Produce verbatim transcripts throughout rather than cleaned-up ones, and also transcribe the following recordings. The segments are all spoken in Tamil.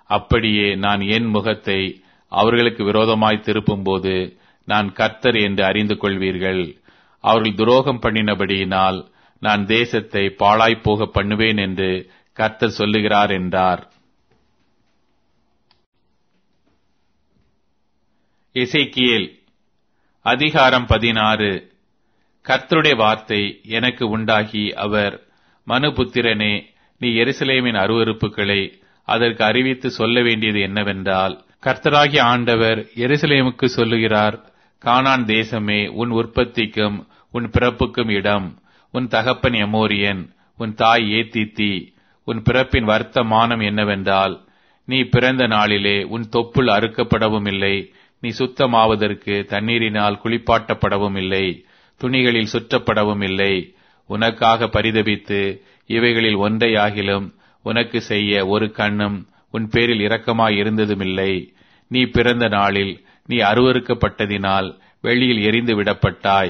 அப்படியே நான் என் முகத்தை அவர்களுக்கு விரோதமாய் திருப்பும்போது நான் கர்த்தர் என்று அறிந்து கொள்வீர்கள். அவர்கள் துரோகம் பண்ணினபடியினால் நான் தேசத்தை பாழாய்ப்போக பண்ணுவேன் என்று கர்த்தர் சொல்லுகிறார் என்றார். எசேக்கியேல் அதிகாரம் பதினாறு. கர்த்தருடைய வார்த்தை எனக்கு உண்டாகி அவர், மனுபுத்திரனே, நீ எருசலேமின் அருவருப்புகளை அதற்கு அறிவித்து சொல்ல வேண்டியது என்னவென்றால், கர்த்தராகிய ஆண்டவர் எருசலேமுக்கு சொல்லுகிறார், கானான் தேசமே, உன் உற்பத்திக்கும் உன் பிறப்புக்கும் இடம். உன் தகப்பன் எமோரியன், உன் தாய் ஏத்தித்தி. உன் பிறப்பின் வர்த்தமானம் என்னவென்றால், நீ பிறந்த நாளிலே உன் தொப்புள் அறுக்கப்படவும் இல்லை, நீ சுத்தமாவதற்கு தண்ணீரினால் குளிப்பாட்டப்படவும் இல்லை, துணிகளில் சுற்றப்படவும் இல்லை. உனக்காக பரிதபித்து இவைகளில் ஒன்றையாகிலும் உனக்கு செய்ய ஒரு கண்ணும் உன் பேரில் இரக்கமாய் இருந்ததுமில்லை. நீ பிறந்த நாளில் நீ அருவருக்கப்பட்டதினால் வெளியில் எரிந்து விடப்பட்டாய்.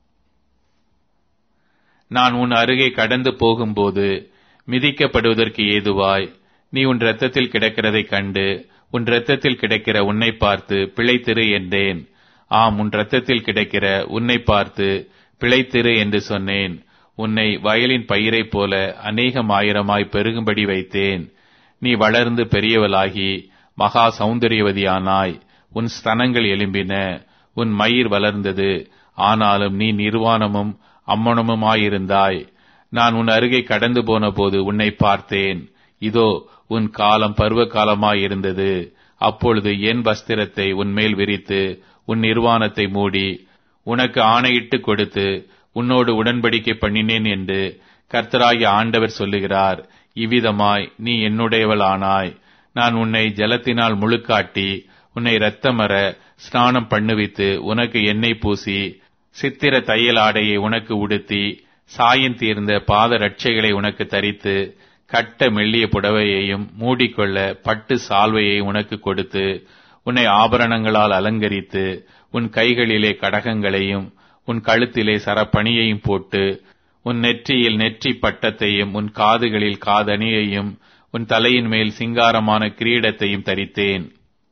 நான் உன் அருகே கடந்து போகும்போது மிதிக்கப்படுவதற்கு ஏதுவாய் நீ உன் இரத்தத்தில் கிடக்கிறதைக் கண்டு உன் இரத்தத்தில் கிடக்கிற உன்னை பார்த்து பிழைத்திரு என்றேன். ஆம், உன் இரத்தத்தில் கிடக்கிற உன்னை பார்த்து பிழைத்திரு என்று சொன்னேன். உன்னை வயலின் பயிரைப் போல அநேகம் ஆயிரமாய் பெருகும்படி வைத்தேன். நீ வளர்ந்து பெரியவளாகி மகா சௌந்தரியவதியானாய். உன் ஸ்தனங்கள் எழும்பின, உன் மயிர் வளர்ந்தது. ஆனாலும் நீ நிர்வாணமும் அம்மனமுமாயிருந்தாய். நான் உன் அருகே கடந்து போன போது உன்னை பார்த்தேன். இதோ, உன் காலம் பருவ காலமாயிருந்தது. அப்பொழுது என் வஸ்திரத்தை உன்மேல் விரித்து உன் நிர்வாணத்தை மூடி உனக்கு ஆணையிட்டு கொடுத்து உன்னோடு உடன்படிக்கை பண்ணினேன் என்று கர்த்தராகிய ஆண்டவர் சொல்லுகிறார். இவ்விதமாய் நீ என்னுடையவள் ஆனாய். நான் உன்னை ஜலத்தினால் முழுக்காட்டி உன்னை இரத்தமர ஸ்நானம் பண்ணுவித்து உனக்கு எண்ணெய் பூசி சித்திர தையல் ஆடையை உனக்கு உடுத்தி சாயம் தீர்ந்த பாத ரட்சைகளை உனக்கு தரித்து கட்ட மெல்லிய புடவையையும் மூடிக்கொள்ள பட்டு சால்வையை உனக்கு கொடுத்து உன்னை ஆபரணங்களால் அலங்கரித்து உன் கைகளிலே கடகங்களையும் உன் கழுத்திலே சரப்பணியையும் போட்டு உன் நெற்றியில் நெற்றி பட்டத்தையும் உன் காதுகளில் காதணியையும் உன் தலையின் மேல் சிங்காரமான கிரீடத்தையும் தரித்தேன்.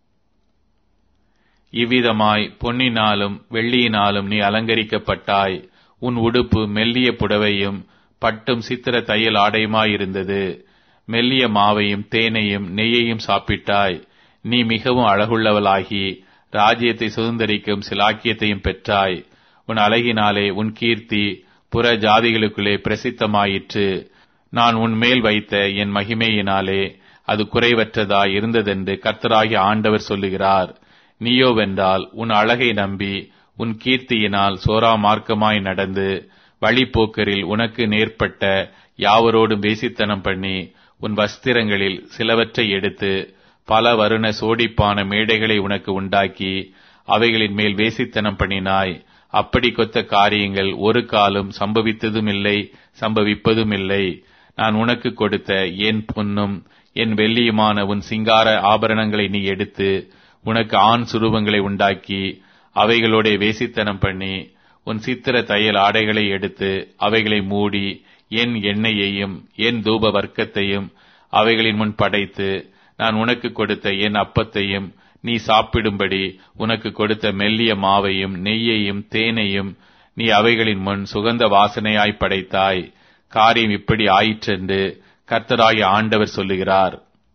இவ்விதமாய் பொன்னினாலும் வெள்ளியினாலும் நீ அலங்கரிக்கப்பட்டாய். உன் உடுப்பு மெல்லிய புடவையும் பட்டும் சித்திர தையல் ஆடையுமாயிருந்தது. மெல்லிய மாவையும் தேனையும் நெய்யையும் சாப்பிட்டாய். நீ மிகவும் அழகுள்ளவளாகி ராஜ்யத்தை சுதந்தரிக்கும் சிலாக்கியத்தையும் பெற்றாய். உன் அழகினாலே உன் கீர்த்தி புற ஜாதிகளுக்குள்ளே பிரசித்தமாயிற்று. நான் உன் மேல் வைத்த என் மகிமையினாலே அது குறைவற்றதாய் இருந்ததென்று கர்த்தராகிய ஆண்டவர் சொல்லுகிறார். நீயோவென்றால் உன் அழகை நம்பி உன் கீர்த்தியினால் சோரா மார்க்கமாய் நடந்து வழிப்போக்கரில் உனக்கு நேர்பட்ட யாவரோடும் வேசித்தனம் பண்ணி உன் வஸ்திரங்களில் சிலவற்றை எடுத்து பல வருண சோடிப்பான மேடைகளை உனக்கு உண்டாக்கி அவைகளின் மேல் வேசித்தனம் பண்ணினாய். அப்படி கொத்த காரியங்கள் ஒரு காலம் சம்பவித்ததும் இல்லை, சம்பவிப்பதும் இல்லை. நான் உனக்கு கொடுத்த என் பொன்னும் என் வெள்ளியுமான உன் சிங்கார ஆபரணங்களை நீ எடுத்து உனக்கு ஆண் சுரூபங்களை உண்டாக்கி அவைகளோட வேசித்தனம் பண்ணி உன் சித்திர தையல் ஆடைகளை எடுத்து அவைகளை மூடி என் எண்ணெயையும் என் தூப வர்க்கத்தையும் அவைகளின் முன் படைத்து நான் உனக்கு கொடுத்த என் அப்பத்தையும் நீ சாப்பிடும்படி உனக்கு கொடுத்த மெல்லிய மாவையும் நெய்யையும் தேனையும் நீ அவைகளின் முன் சுகந்த வாசனையாய் படைத்தாய். காரியம் இப்படி ஆயிற்றென்று கர்த்தராகிய ஆண்டவர் சொல்லுகிறார்.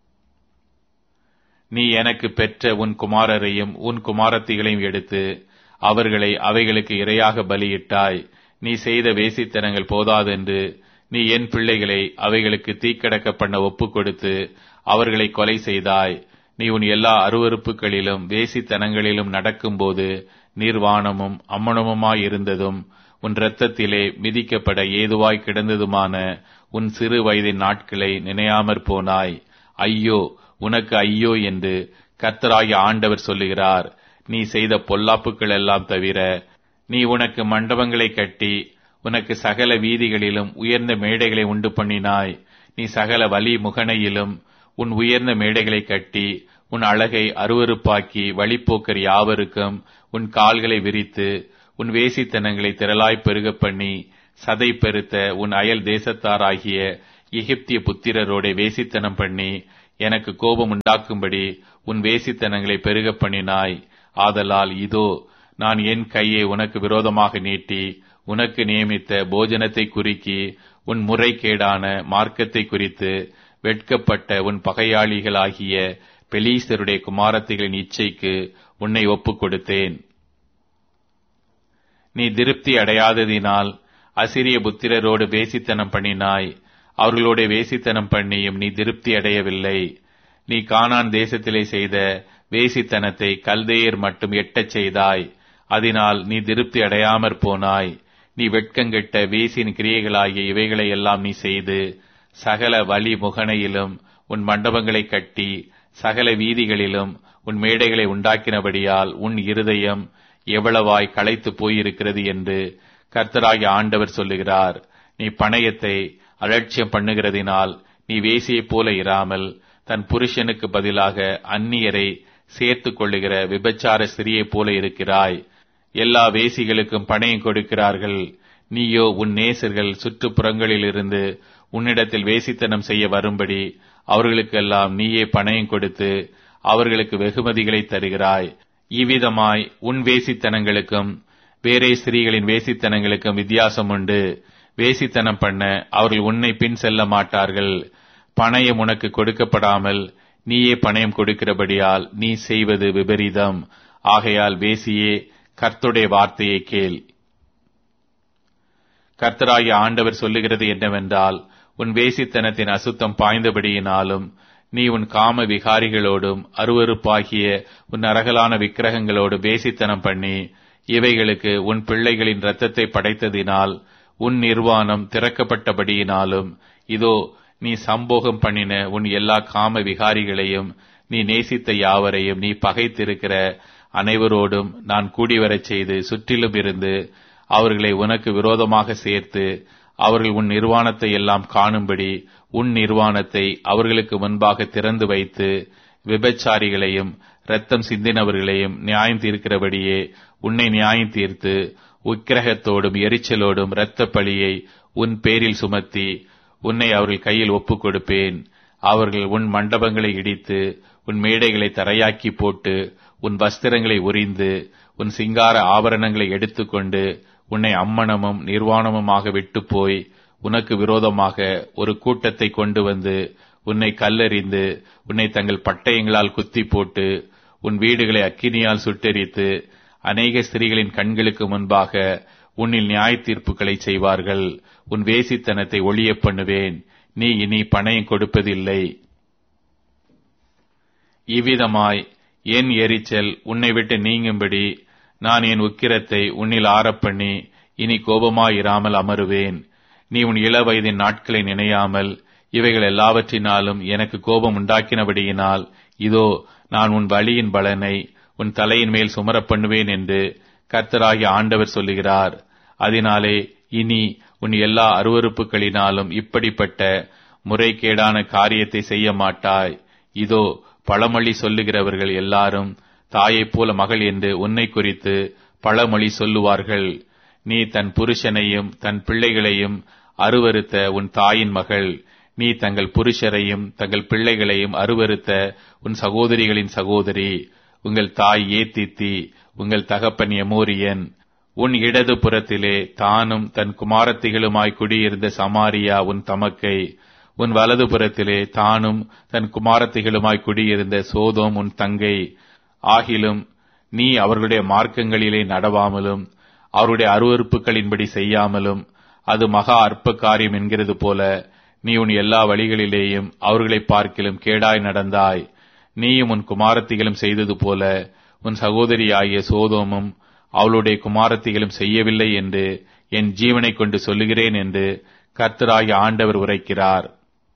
நீ எனக்கு பெற்ற உன் குமாரரையும் உன் குமாரத்திகளையும் எடுத்து அவர்களை அவைகளுக்கு இரையாக பலியிட்டாய். நீ செய்த வேசித்தனங்கள் போதாதென்று நீ என் பிள்ளைகளை அவைகளுக்கு தீக்கடக்க பண்ண ஒப்புக் கொடுத்து அவர்களை கொலை செய்தாய். நீ உன் எல்லா அருவருப்புகளிலும் வேசித்தனங்களிலும் நடக்கும்போது நிர்வாணமும் அம்மனமுமாயிருந்ததும் உன் இரத்தத்திலே மிதிக்கப்பட ஏதுவாய் கிடந்ததுமான உன் சிறு வயதின் நாட்களை நினையாமற் போனாய். ஐயோ, உனக்கு ஐயோ என்று கர்த்தராகிய ஆண்டவர் சொல்லுகிறார். நீ செய்த பொல்லாப்புகள் எல்லாம் தவிர நீ உனக்கு மண்டபங்களை கட்டி உனக்கு சகல வீதிகளிலும் உயர்ந்த மேடைகளை உண்டு பண்ணினாய். நீ சகல வலி முகனையிலும் உன் உயர்ந்த மேடைகளை கட்டி உன் அழகை அருவருப்பாக்கி வழிப்போக்கர் யாவருக்கும் உன் கால்களை விரித்து உன் வேசித்தனங்களை திரளாய் பெருக பண்ணி சதை பெருத்த உன் அயல் தேசத்தாராகிய எகிப்திய புத்திரரோட வேசித்தனம் பண்ணி எனக்கு கோபம் உண்டாக்கும்படி உன் வேசித்தனங்களை பெருகப் பண்ணினாய். ஆதலால் இதோ, நான் என் கையை உனக்கு விரோதமாக நீட்டி உனக்கு நியமித்த போஜனத்தை குறிக்கி உன் முறைகேடான மார்க்கத்தை குறித்து வெட்கப்பட்ட உன் பகையாளிகளாகிய பெலீஸ்தருடைய குமாரத்திகளின் இச்சைக்கு உன்னை ஒப்புக் கொடுத்தேன். நீ திருப்தி அடையாததினால் அசிரிய புத்திரரோடு வேசித்தனம் பண்ணினாய். அவர்களோட வேசித்தனம் பண்ணியும் நீ திருப்தி அடையவில்லை. நீ கானான் தேசத்திலே செய்த வேசித்தனத்தை கல்தேயர் மட்டும் எட்டச் செய்தாய். அதனால் நீ திருப்தி அடையாமற் போனாய். நீ வெட்கங்கெட்ட வேசின் கிரியைகளாகிய இவைகளை எல்லாம் நீ செய்து சகல வழி முகனையிலும் உன் மண்டபங்களை கட்டி சகல வீதிகளிலும் உன் மேடைகளை உண்டாக்கினபடியால் உன் இருதயம் எவ்வளவாய் களைத்து போயிருக்கிறது என்று கர்த்தராகிய ஆண்டவர் சொல்லுகிறார். நீ பணயத்தை அலட்சியம் பண்ணுகிறதினால் நீ வேசியைப் போல இராமல் தன் புருஷனுக்கு பதிலாக அந்நியரை சேர்த்து கொள்ளுகிற விபச்சார ஸ்திரியைப் போல இருக்கிறாய். எல்லா வேசிகளுக்கும் பணயம் கொடுக்கிறார்கள். நீயோ உன் நேசர்கள் சுற்றுப்புறங்களிலிருந்து உன்னிடத்தில் வேசித்தனம் செய்ய வரும்படி அவர்களுக்கெல்லாம் நீயே பணயம் கொடுத்து அவர்களுக்கு வெகுமதிகளை தருகிறாய். இவ்விதமாய் உன் வேசித்தனங்களுக்கும் வேறே ஸ்திரீகளின் வேசித்தனங்களுக்கும் வித்தியாசம் உண்டு. வேசித்தனம் பண்ண அவர்கள் உன்னை பின் செல்ல மாட்டார்கள். பணயம் உனக்கு கொடுக்கப்படாமல் நீயே பணயம் கொடுக்கிறபடியால் நீ செய்வது விபரீதம். ஆகையால் வேசியே, கர்த்தருடைய வார்த்தையை கேள். கர்த்தராகிய ஆண்டவர் சொல்லுகிறது என்னவென்றால், உன் வேசித்தனத்தின் அசுத்தம் பாய்ந்தபடியினாலும் நீ உன் காம விகாரிகளோடும் அருவருப்பாகிய உன் அரகலான விக்கிரகங்களோடு வேசித்தனம் பண்ணி இவைகளுக்கு உன் பிள்ளைகளின் இரத்தத்தை படைத்ததினால் உன் நிர்வாணம் திறக்கப்பட்டபடியினாலும் இதோ, நீ சம்போகம் பண்ணின உன் எல்லா காம விகாரிகளையும் நீ நேசித்த யாவரையும் நீ பகைத்திருக்கிற அனைவரோடும் நான் கூடிவரச் செய்து சுற்றிலும் இருந்து அவர்களை உனக்கு விரோதமாக சேர்த்து அவர்கள் உன் நிர்வாணத்தை எல்லாம் காணும்படி உன் நிர்வாணத்தை அவர்களுக்கு முன்பாக திறந்து வைத்து விபச்சாரிகளையும் இரத்தம் சிந்தினவர்களையும் நியாயம் தீர்க்கிறபடியே உன்னை நியாயம் தீர்த்து உக்கிரகத்தோடும் எரிச்சலோடும் இரத்த பழியை உன் பேரில் சுமத்தி உன்னை அவர்கள் கையில் ஒப்புக் கொடுப்பேன். அவர்கள் உன் மண்டபங்களை இடித்து உன் மேடைகளை தரையாக்கி போட்டு உன் வஸ்திரங்களை உரிந்து உன் சிங்கார ஆபரணங்களை எடுத்துக்கொண்டு உன்னை அம்மனமும் நிர்வாணமுமாக விட்டு போய் உனக்கு விரோதமாக ஒரு கூட்டத்தை கொண்டு வந்து உன்னை கல்லெறிந்து உன்னை தங்கள் பட்டயங்களால் குத்தி போட்டு உன் வீடுகளை அக்கினியால் சுட்டெரித்து அநேக ஸ்திரீகளின் கண்களுக்கு முன்பாக உன்னில் நியாய தீர்ப்புகளை செய்வார்கள். உன் வேசித்தனத்தை ஒழிய பண்ணுவேன். நீ இனி பணயம் கொடுப்பதில்லை. இவ்விதமாய் என் எரிச்சல் உன்னை விட்டு நீங்கும்படி நான் என் உக்கிரத்தை உன்னில் ஆறப்பண்ணி இனி கோபமாயிராமல் அமருவேன். நீ உன் இள வயதின் நாட்களை நினையாமல் இவைகள் எல்லாவற்றினாலும் எனக்கு கோபம் உண்டாக்கினபடியினால் இதோ, நான் உன் வழியின் பலனை உன் தலையின் மேல் சுமரப் பண்ணுவேன் என்று கர்த்தராகிய ஆண்டவர் சொல்லுகிறார். அதனாலே இனி உன் எல்லா அருவருப்புகளினாலும் இப்படிப்பட்ட முறைகேடான காரியத்தை செய்ய மாட்டாய். இதோ, பழமொழி சொல்லுகிறவர்கள் எல்லாரும் தாயைப் போல மகள் என்று உன்னை குறித்து பழமொழி சொல்லுவார்கள். நீ தன் புருஷனையும் தன் பிள்ளைகளையும் அருவருத்த உன் தாயின் மகள். நீ தங்கள் புருஷரையும் தங்கள் பிள்ளைகளையும் அருவருத்த உன் சகோதரிகளின் சகோதரி. உங்கள் தாய் ஏத்தித்தி, உங்கள் தகப்பன் எமோரியன். உன் இடது புறத்திலே தானும் தன் குமாரத்திகளுமாய் குடியிருந்த சமாரியா உன் தமக்கை. உன் வலது புறத்திலே தானும் தன் குமாரத்திகளுமாய் குடியிருந்த சோதோம் உன் தங்கை. ஆகிலும் நீ அவர்களுடைய மார்க்கங்களிலே நடவாமலும் அவருடைய அருவருப்புகளின்படி செய்யாமலும் அது மகா அற்ப காரியம் என்கிறது போல நீ உன் எல்லா வழிகளிலேயும் அவர்களை பார்க்கிலும் கேடாய் நடந்தாய். நீயும் உன் குமாரத்திகளும் செய்தது போல உன் சகோதரியாகிய சோதோமும் அவளுடைய குமாரத்திகளும் செய்யவில்லை என்று என் ஜீவனை கொண்டு சொல்லுகிறேன் என்று கர்த்தராகிய ஆண்டவர் உரைக்கிறார்.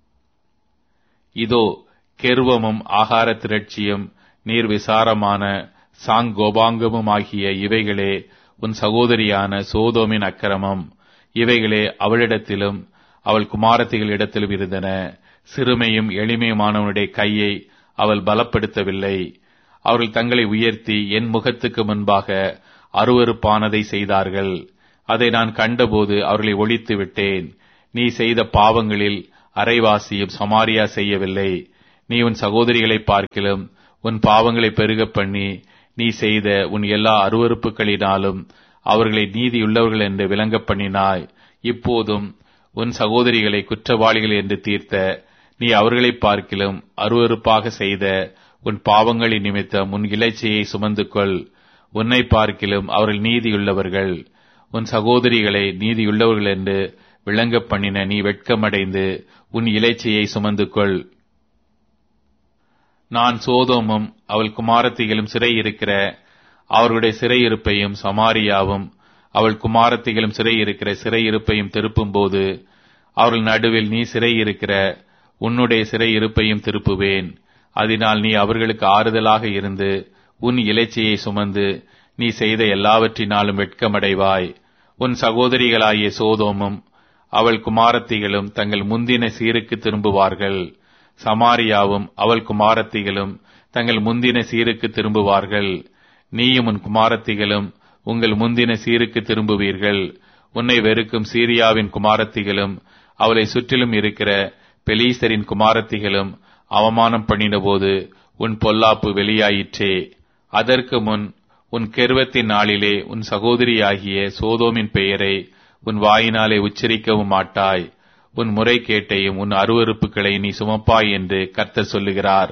இதோ, கெர்வமும் ஆகார திரட்சியும் நீர் விசாரமான சாங்கோபாங்கமும் ஆகிய இவைகளே உன் சகோதரியான சோதோமின் அக்கிரமம். இவைகளே அவளிடத்திலும் அவள் குமாரத்திகளிடத்திலும் இருந்தன. சிறுமையும் எளிமையுமானவனுடைய கையை அவள் பலப்படுத்தவில்லை. அவர்கள் தங்களை உயர்த்தி என் முகத்துக்கு முன்பாக அருவருப்பானதை செய்தார்கள். அதை நான் கண்டபோது அவர்களை ஒழித்து விட்டேன். நீ செய்த பாவங்களில் அரைவாசியும் சமாரியா செய்யவில்லை. நீ உன் சகோதரிகளை பார்க்கிலும் உன் பாவங்களை பெருக பண்ணி நீ செய்த உன் எல்லா அருவருப்புகளினாலும் அவர்களை நீதியுள்ளவர்கள் என்று விளங்க பண்ணினாய். இப்போதும் உன் சகோதரிகளை குற்றவாளிகள் என்று தீர்த்த நீ அவர்களை பார்க்கிலும் அருவருப்பாக செய்த உன் பாவங்களின் நிமித்தம் உன் இலைச்சையை சுமந்து கொள். உன்னை பார்க்கிலும் அவர்கள் நீதியுள்ளவர்கள். உன் சகோதரிகளை நீதியுள்ளவர்கள் என்று விளங்க பண்ணின நீ வெட்கமடைந்து உன் இலைச்சையை சுமந்து கொள். நான் சோதோமும் அவள் குமாரத்திகளும் சிறை இருக்கிற அவர்களுடைய சிறையிருப்பையும் சமாரியாவும் அவள் குமாரத்திகளும் சிறை இருக்கிற சிறையிருப்பையும் திருப்பும் போது அவர்கள் நடுவில் நீ சிறை இருக்கிற உன்னுடைய சிறை இருப்பையும் திருப்புவேன். அதனால் நீ அவர்களுக்கு ஆறுதலாக இருந்து உன் இலைச்சையை சுமந்து நீ செய்த எல்லாவற்றினாலும் வெட்கமடைவாய். உன் சகோதரிகளாகிய சோதோமும் அவள் குமாரத்திகளும் தங்கள் முந்தின சீருக்கு திரும்புவார்கள். சமாரியாவும் அவள் குமாரத்திகளும் தங்கள் முந்தின சீருக்கு திரும்புவார்கள். நீயும் உன் குமாரத்திகளும் உங்கள் முந்தின சீருக்கு திரும்புவீர்கள். உன்னை வெறுக்கும் சீரியாவின் குமாரத்திகளும் அவளை சுற்றிலும் இருக்கிற பெலீசரின் குமாரத்திகளும் அவமானம் பண்ணினபோது உன் பொல்லாப்பு வெளியாயிற்றே. அதற்கு முன் உன் கெர்வத்தின் நாளிலே உன் சகோதரியாகிய சோதோமின் பெயரை உன் வாயினாலே உச்சரிக்கவும் மாட்டாய். உன் முறைகேட்டையும் உன் அருவருப்புகளை நீ சுமப்பாய் என்று கர்த்தர் சொல்லுகிறார்.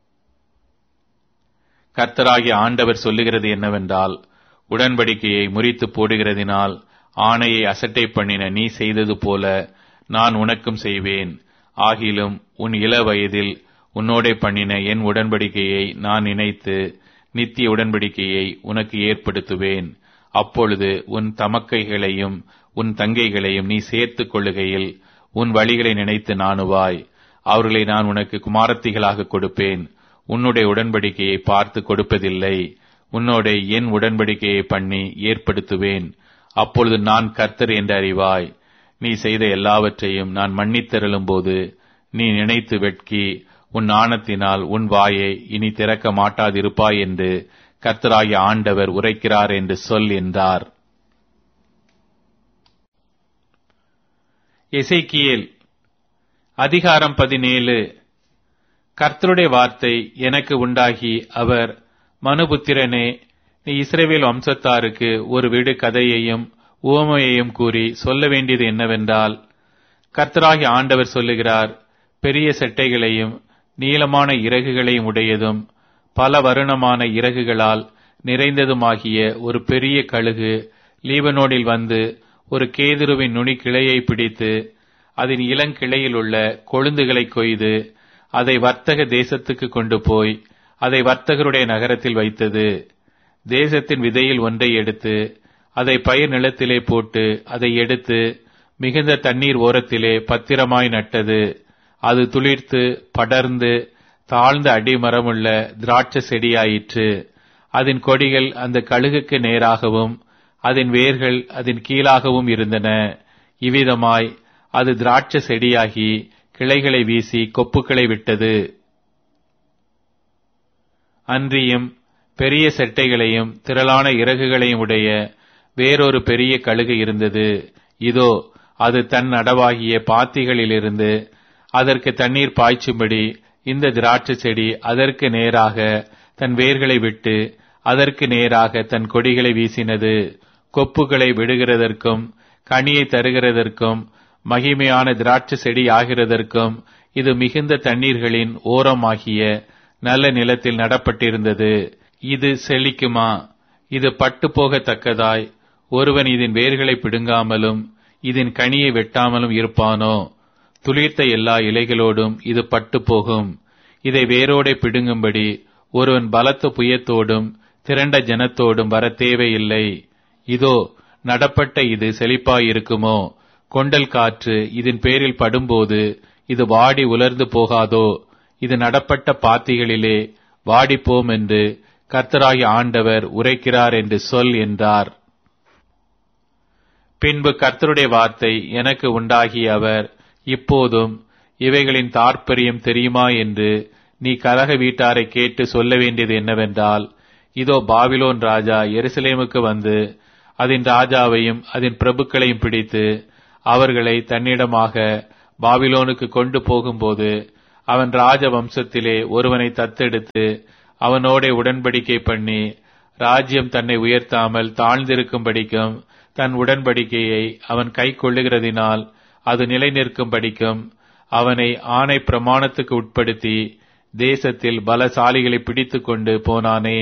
கர்த்தராகிய ஆண்டவர் சொல்லுகிறது என்னவென்றால், உடன்படிக்கையை முறித்து போடுகிறதினால் ஆணையை அசட்டை பண்ணின நீ செய்தது போல நான் உனக்கும் செய்வேன். ஆகிலும் உன் இள வயதில் உன்னோடே பண்ணின என் உடன்படிக்கையை நான் நினைத்து நித்திய உடன்படிக்கையை உனக்கு ஏற்படுத்துவேன். அப்பொழுது உன் தமக்கைகளையும் உன் தங்கைகளையும் நீ சேர்த்துக் கொள்ளுகையில் உன் வழிகளை நினைத்து நாணுவாய். அவர்களை நான் உனக்கு குமாரத்திகளாக கொடுப்பேன். உன்னுடைய உடன்படிக்கையை பார்த்து கொடுப்பதில்லை. உன்னோட என் உடன்படிக்கையை பண்ணி ஏற்படுத்துவேன். அப்பொழுது நான் கர்த்தர் என்று அறிவாய். நீ செய்த எல்லாவற்றையும் நான் மன்னித்தருளும் போது நீ நினைத்து வெட்கி உன் நாணத்தினால் உன் வாயை இனி திறக்க மாட்டாதிருப்பாய் என்று கர்த்தராகிய ஆண்டவர் உரைக்கிறார் என்று சொல் என்றார். எசேக்கியேல் அதிகாரம் பதினேழு. கர்த்தருடைய வார்த்தை எனக்கு உண்டாகி அவர், மனுபுத்திரனே, நீ இஸ்ரவேல் வம்சத்தாருக்கு ஒரு விடு கதையையும் உவமையையும் கூறி சொல்ல வேண்டியது என்னவென்றால், கர்த்தராகிய ஆண்டவர் சொல்லுகிறார், பெரிய செட்டைகளையும் நீளமான இறகுகளையும் உடையதும் பல வருணமான இறகுகளால் நிறைந்ததுமாகிய ஒரு பெரிய கழுகு லீபனோனில் வந்து ஒரு கேதுருவின் நுனி கிளையை பிடித்து அதன் இளங்கிளையில் உள்ள கொழுந்துகளை கொய்து அதை வர்த்தக தேசத்துக்கு கொண்டு போய் அதை வர்த்தகருடைய நகரத்தில் வைத்தது. தேசத்தின் விதையில் ஒன்றை எடுத்து அதை பயிர் நிலத்திலே போட்டு அதை எடுத்து மிகுந்த தண்ணீர் ஓரத்திலே பத்திரமாய் நட்டது. அது துளிர்த்து படர்ந்து தாழ்ந்த அடிமரமுள்ள திராட்சை செடியாயிற்று. அதன் கொடிகள் அந்த கழுகுக்கு நேராகவும் அதன் வேர்கள் அதன் கீழாகவும் இருந்தன. இவ்விதமாய் அது திராட்சை செடியாகி கிளைகளை வீசி கொப்புக்களை விட்டது. அன்றியும் பெரிய செட்டைகளையும் திரளான இறகுகளையும் உடைய வேறொரு பெரிய கழுகு இருந்தது. இதோ, அது தன் நடவாகிய பாத்திகளிலிருந்து அதற்கு தண்ணீர் பாய்ச்சும்படி இந்த திராட்சை செடி அதற்கு நேராக தன் வேர்களை விட்டு அதற்கு நேராக தன் கொடிகளை வீசினது. கொப்புகளை விடுகிறதற்கும் கனியை தருகிறதற்கும் மகிமையான திராட்சை செடி ஆகிறதற்கும் இது மிகுந்த தண்ணீர்களின் ஓரமாகிய நல்ல நிலத்தில் நடப்பட்டிருந்தது. இது செழிக்குமா? இது பட்டு போகத்தக்கதாய் ஒருவன் இதன் வேர்களை பிடுங்காமலும் இதன் கனியை வெட்டாமலும் இருப்பானோ? துளிர்த்த எல்லா இலைகளோடும் இது பட்டு போகும். இதை வேரோடே பிடுங்கும்படி ஒருவன் பலத்த புயத்தோடும் திரண்ட ஜனத்தோடும் வர தேவையில்லை. இதோ, நடப்பட்ட இது செழிப்பாயிருக்குமோ? கொண்டல் காற்று இதன் பேரில் படும்போது இது வாடி உலர்ந்து போகாதோ? இது நடப்பட்ட பாத்திகளிலே வாடிப்போம் என்று கர்த்தராகிய ஆண்டவர் உரைக்கிறார் என்று சொல் என்றார். பின்பு கர்த்தருடைய வார்த்தை எனக்கு உண்டாகிய அவர், இப்போதும் இவைகளின் தாற்பயம் தெரியுமா என்று நீ கலக வீட்டாரை கேட்டு சொல்ல வேண்டியது என்னவென்றால், இதோ, பாபிலோன் ராஜா எருசலேமுக்கு வந்து அதன் ராஜாவையும் அதன் பிரபுக்களையும் பிடித்து அவர்களை தன்னிடமாக பாபிலோனுக்கு கொண்டு போகும்போது அவன் ராஜ வம்சத்திலே ஒருவனை தத்தெடுத்து அவனோட உடன்படிக்கை பண்ணி ராஜ்யம் தன்னை உயர்த்தாமல் தாழ்ந்திருக்கும்படிக்கும் தன் உடன்படிக்கையை அவன் கை கொள்ளுகிறதினால் அது நிலை நிற்கும்படிக்கும் அவனை ஆணை பிரமாணத்துக்கு உட்படுத்தி தேசத்தில் பலசாலிகளை பிடித்து கொண்டு போனானே.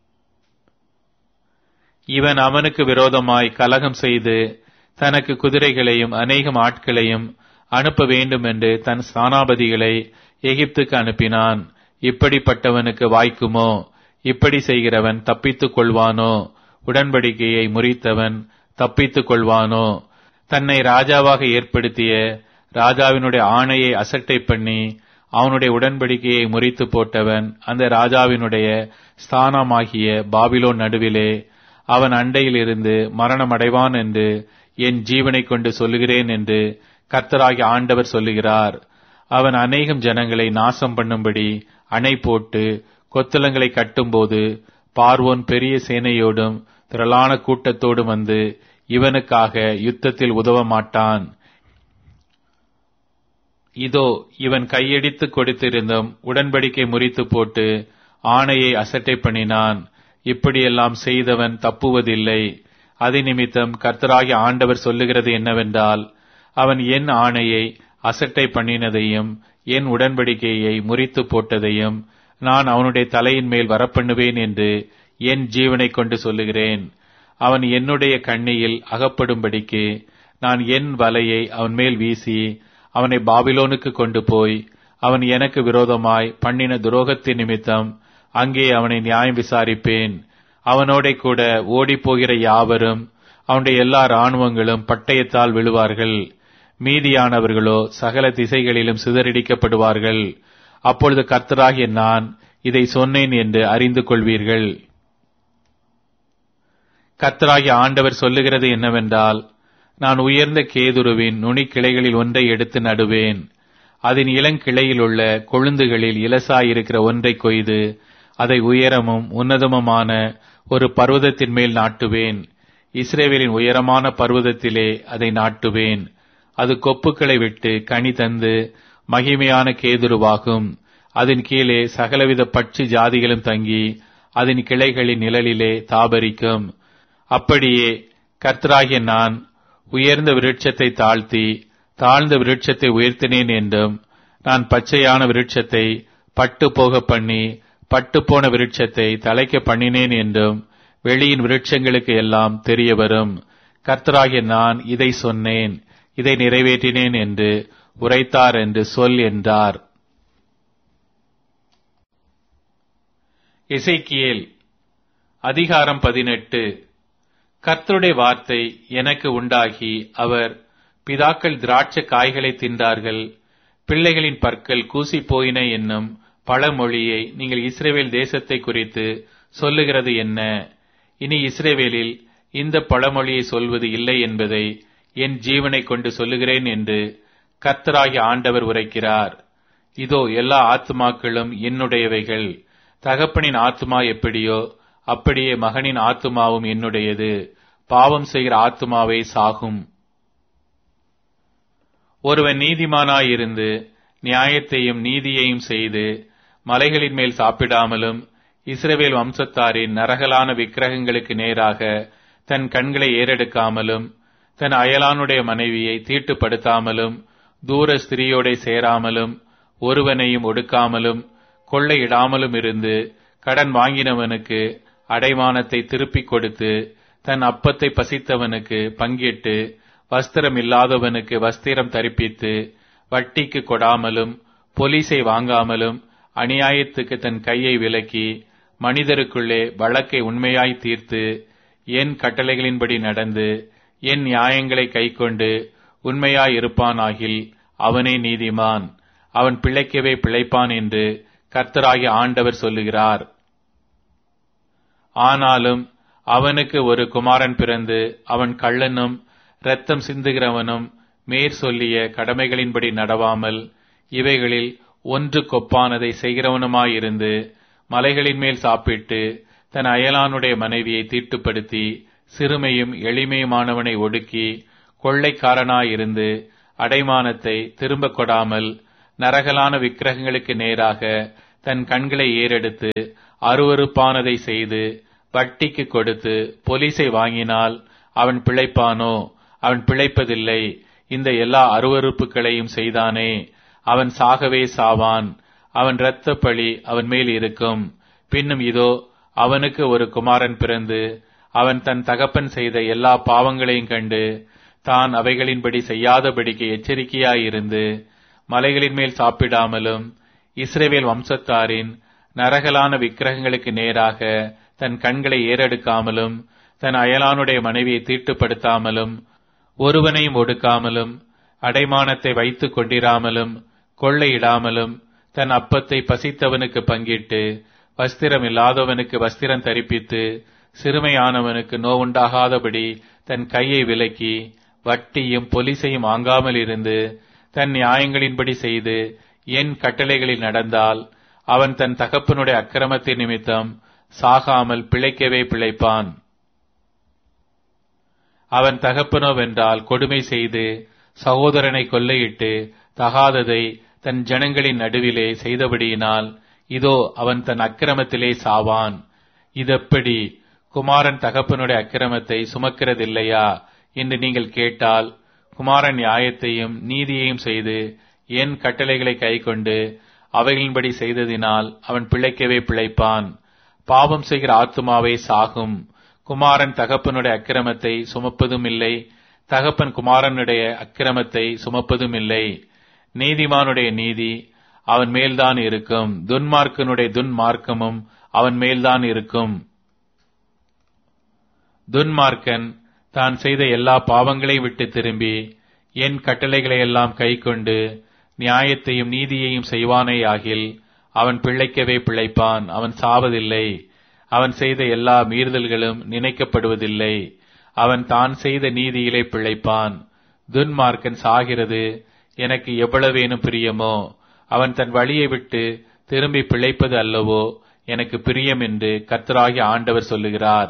இவன் அவனுக்கு விரோதமாய் கலகம் செய்து தனக்கு குதிரைகளையும் அநேகம் ஆட்களையும் அனுப்ப வேண்டும் என்று தன் ஸ்தானாபதிகளை எகிப்துக்கு அனுப்பினான். இப்படிப்பட்டவனுக்கு வாய்க்குமோ? இப்படி செய்கிறவன் தப்பித்துக் கொள்வானோ? உடன்படிக்கையை முறித்தவன் தப்பித்துக் கொள்வானோ? தன்னை ராஜாவாக ஏற்படுத்திய ராஜாவினுடைய ஆணையை அசட்டை பண்ணி அவனுடைய உடன்படிக்கையை முறித்து போட்டவன் அந்த ராஜாவினுடைய ஸ்தானமாகிய பாபிலோன் நடுவிலே அவன் அண்டையில் இருந்து மரணம் அடைவான் என்று என் ஜீவனை கொண்டு சொல்லுகிறேன் என்று கர்த்தராகிய ஆண்டவர் சொல்லுகிறார். அவன் அநேகம் ஜனங்களை நாசம் பண்ணும்படி அணை போட்டு கொத்தளங்களை கட்டும்போது பார்வோன் பெரிய சேனையோடும் திரளான கூட்டத்தோடும் வந்து இவனுக்காக யுத்தத்தில் உதவ மாட்டான். இதோ இவன் கையடித்து கொடுத்திருந்தும் உடன்படிக்கை முறித்து போட்டு ஆணையை அசட்டை பண்ணினான். இப்படியெல்லாம் செய்தவன் தப்புவதில்லை. அதை நிமித்தம் கர்த்தராகிய ஆண்டவர் சொல்லுகிறது என்னவென்றால், அவன் என் ஆணையை அசட்டை பண்ணினதையும் என் உடன்படிக்கையை முறித்து போட்டதையும் நான் அவனுடைய தலையின் மேல் வரப்பண்ணுவேன் என்று என் ஜீவனை கொண்டு சொல்லுகிறேன். அவன் என்னுடைய கண்ணியில் அகப்படும்படிக்கு நான் என் வலையை அவன் மேல் வீசி அவனை பாபிலோனுக்கு கொண்டு போய் அவன் எனக்கு விரோதமாய் பண்ணின துரோகத்தின் நிமித்தம் அங்கே அவனை நியாயம் விசாரிப்பேன். அவனோட கூட ஓடிப்போகிற யாவரும் அவனுடைய எல்லா இராணுவங்களும் பட்டயத்தால் விழுவார்கள். மீதியானவர்களோ சகல திசைகளிலும் சிதறடிக்கப்படுவார்கள். அப்பொழுது கர்த்தராகிய நான் இதை சொன்னேன் என்று அறிந்து கொள்வீர்கள். கர்த்தராகிய ஆண்டவர் சொல்லுகிறது என்னவென்றால், நான் உயர்ந்த கேதுருவின் நுனிக்கிளைகளில் ஒன்றை எடுத்து நடுவேன். அதன் இளங்கிளையில் உள்ள கொழுந்துகளில் இலசாயிருக்கிற ஒன்றை கொய்து அதை உயரமும் உன்னதமுமான ஒரு பர்வதத்தின் மேல் நாட்டுவேன். இஸ்ரவேலின் உயரமான பர்வதத்திலே அதை நாட்டுவேன். அது கொப்புக்களை விட்டு கனி தந்து மகிமையான கேதுருவாகும். அதன் கீழே சகலவித பட்சி ஜாதிகளும் தங்கி அதன் கிளைகளின் நிழலிலே தாபரிக்கும். அப்படியே கர்த்தராகிய நான் உயர்ந்த விருட்சத்தை தாழ்த்தி தாழ்ந்த விருட்சத்தை உயர்த்தினேன் என்றும், நான் பச்சையான விருட்சத்தை பட்டு போக பண்ணி பட்டு போன விருட்சத்தை தலைக்க பண்ணினேன் என்றும் வெளியின் விருட்சங்களுக்கு எல்லாம் தெரிய வரும். கர்த்தராகிய நான் இதை சொன்னேன், இதை நிறைவேற்றினேன் என்று உரைத்தார் என்று சொல் என்றார். எசேக்கியேல் அதிகாரம் பதினெட்டு. கர்த்தருடைய வார்த்தை எனக்கு உண்டாகி, அவர், பிதாக்கள் திராட்சை காய்களை தின்றார்கள், பிள்ளைகளின் பற்கள் கூசி போயின என்னும் பழமொழியை நீங்கள் இஸ்ரவேல் தேசத்தை குறித்து சொல்லுகிறது என்ன? இனி இஸ்ரவேலில் இந்த பழமொழியை சொல்வது இல்லை என்பதை என் ஜீவனை கொண்டு சொல்லுகிறேன் என்று கர்த்தராகிய ஆண்டவர் உரைக்கிறார். இதோ எல்லா ஆத்துமாக்களும் என்னுடையவைகள். தகப்பனின் ஆத்துமா எப்படியோ அப்படியே மகனின் ஆத்துமாவும் என்னுடையது. பாவம் செய்கிற ஆத்துமாவை சாகும். ஒருவன் நீதிமானாயிருந்து நியாயத்தையும் நீதியையும் செய்து மலைகளின் மேல் சாப்பிடாமலும் இஸ்ரவேல் வம்சத்தாரின் நரகலான விக்கிரகங்களுக்கு நேராக தன் கண்களை ஏறெடுக்காமலும் தன் அயலானுடைய மனைவியை தீட்டுப்படுத்தாமலும் தூர ஸ்திரியோட சேராமலும் ஒருவனையும் ஒடுக்காமலும் கொள்ளையிடாமலும் இருந்து கடன் வாங்கினவனுக்கு அடைமானத்தை திருப்பிக் கொடுத்து தன் அப்பத்தை பசித்தவனுக்கு பங்கிட்டு வஸ்திரம் இல்லாதவனுக்கு வஸ்திரம் தரிப்பித்து வட்டிக்கு கொடாமலும் பொலிசை வாங்காமலும் அநியாயத்துக்கு தன் கையை விலக்கி மனிதருக்குள்ளே வழக்கை உண்மையாய் தீர்த்து என் கட்டளைகளின்படி நடந்து என் நியாயங்களை கைக்கொண்டு உண்மையாயிருப்பானாகில் அவனே நீதிமான், அவன் பிழைக்கவே பிழைப்பான் என்று கர்த்தராகிய ஆண்டவர் சொல்லுகிறார். ஆனாலும் அவனுக்கு ஒரு குமாரன் பிறந்து அவன் கள்ளனும் இரத்தம் சிந்துகிறவனும் மேற் சொல்லிய கடமைகளின்படி நடவாமல் இவைகளில் ஒன்று கொப்பானதை செய்கிறவனுமாயிருந்து மலைகளின் மேல் சாப்பிட்டு தன் அயலானுடைய மனைவியை தீட்டுப்படுத்தி சிறுமையும் எளிமையுமானவனை ஒடுக்கி கொள்ளைக்காரனாயிருந்து அடைமானத்தை திரும்ப கொடாமல் நரகலான விக்கிரகங்களுக்கு நேராக தன் கண்களை ஏறெடுத்து அருவருப்பானதை செய்து வட்டிக்கு கொடுத்து பொலிசை வாங்கினால் அவன் பிழைப்பானோ? அவன் பிழைப்பதில்லை. இந்த எல்லா அருவருப்புகளையும் செய்தானே, அவன் சாகவே சாவான். அவன் இரத்த பழி அவன் மேல் இருக்கும். பின்னும் இதோ அவனுக்கு ஒரு குமாரன் பிறந்து அவன் தன் தகப்பன் செய்த எல்லா பாவங்களையும் கண்டு தான் அவைகளின்படி செய்யாதபடிக்கு எச்சரிக்கையாயிருந்து மலைகளின் மேல் சாப்பிடாமலும் இஸ்ரவேல் வம்சத்தாரின் நரகலான விக்கிரகங்களுக்கு நேராக தன் கண்களை ஏறெடுக்காமலும் தன் அயலானுடைய மனைவியை தீட்டுப்படுத்தாமலும் ஒருவனையும் ஒடுக்காமலும் அடைமானத்தை வைத்துக் கொண்டிராமலும் கொள்ளையிடாமலும் தன் அப்பத்தை பசித்தவனுக்கு பங்கிட்டு வஸ்திரம் இல்லாதவனுக்கு வஸ்திரம் தரிப்பித்து சிறுமையானவனுக்கு நோவுண்டாகாதபடி தன் கையை விலக்கி வட்டியும் பொலிசையும் வாங்காமல் இருந்து தன் நியாயங்களின்படி செய்து என் கட்டளைகளில் நடந்தால் அவன் தன் தகப்பனுடைய அக்கிரமத்தின் நிமித்தம் சாகாமல் பிழைக்கவே பிழைப்பான். அவன் தகப்பனோவென்றால் கொடுமை செய்து சகோதரனை கொள்ளையிட்டு தகாததை தன் ஜனங்களின் நடுவிலே செய்தபடியினால் இதோ அவன் தன் அக்கிரமத்திலே சாவான். இதெப்படி? குமாரன் தகப்பனுடைய அக்கிரமத்தை சுமக்கிறதில்லையா என்று நீங்கள் கேட்டால், குமாரன் நியாயத்தையும் நீதியையும் செய்து என் கட்டளைகளை கைக்கொண்டு அவைகளின்படி செய்ததினால் அவன் பிழைக்கவே பிழைப்பான். பாவம் செய்கிற ஆத்துமாவே சாகும். குமாரன் தகப்பனுடைய அக்கிரமத்தை சுமப்பதும் இல்லை, தகப்பன் குமாரனுடைய அக்கிரமத்தை சுமப்பதும் இல்லை. நீதிமானுடைய நீதி அவன் மேல்தான் இருக்கும், துன்மார்க்கனுடைய துன்மார்க்கமும் அவன் மேல்தான் இருக்கும். துன்மார்க்கன் தான் செய்த எல்லா பாவங்களை விட்டு திரும்பி என் கட்டளைகளை எல்லாம் கைக்கொண்டு நியாயத்தையும் நீதியையும் செய்வானேயாகில் அவன் பிழைக்கவே பிழைப்பான், அவன் சாவதில்லை. அவன் செய்த எல்லா மீறுதல்களும் நினைக்கப்படுவதில்லை. அவன் தான் செய்த நீதியிலே பிழைப்பான். துன்மார்க்கன் சாகிறது எனக்கு எவ்வளவேனும் பிரியமோ, அவன் தன் வழியை விட்டு திரும்பி பிழைப்பது அல்லவோ எனக்கு பிரியம் என்று கர்த்தராகிய ஆண்டவர் சொல்லுகிறார்.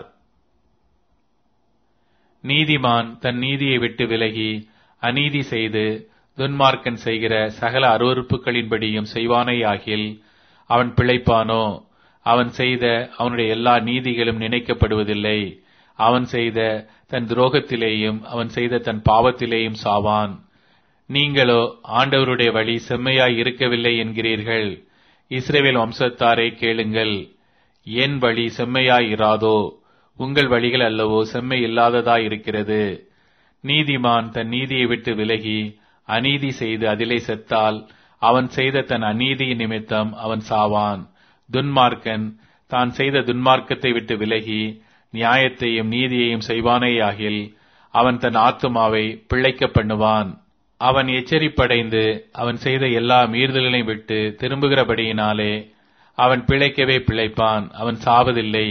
நீதிமான் தன் நீதியை விட்டு விலகி அநீதி செய்து துன்மார்க்கன் செய்கிற சகல அருவருப்புகளின்படியும் செய்வானேயாகில் அவன் பிழைப்பானோ? அவன் செய்த அவனுடைய எல்லா நீதிகளும் நினைக்கப்படுவதில்லை. அவன் செய்த தன் துரோகத்திலேயும் அவன் செய்த தன் பாவத்திலேயும் சாவான். நீங்களோ ஆண்டவருடைய வழி செம்மையாய் இருக்கவில்லை என்கிறீர்கள். இஸ்ரவேல் வம்சத்தாரே கேளுங்கள், என் வழி செம்மையாய் இராதோ? உங்கள் வழிகள் அல்லவோ செம்மை இல்லாததாய் இருக்கிறது. நீதிமான் தன் நீதியை விட்டு விலகி அநீதி செய்து அதிலே செத்தால் அவன் செய்த தன் அநீதியின் நிமித்தம் அவன் சாவான். துன்மார்க்கன் தான் செய்த துன்மார்க்கத்தை விட்டு விலகி நியாயத்தையும் நீதியையும் செய்வானேயாகில் அவன் தன் ஆத்துமாவை பிழைக்க பண்ணுவான். அவன் எச்சரிப்படைந்து அவன் செய்த எல்லா மீறுதல்களையும் விட்டு திரும்புகிறபடியினாலே அவன் பிழைக்கவே பிழைப்பான், அவன் சாவதில்லை.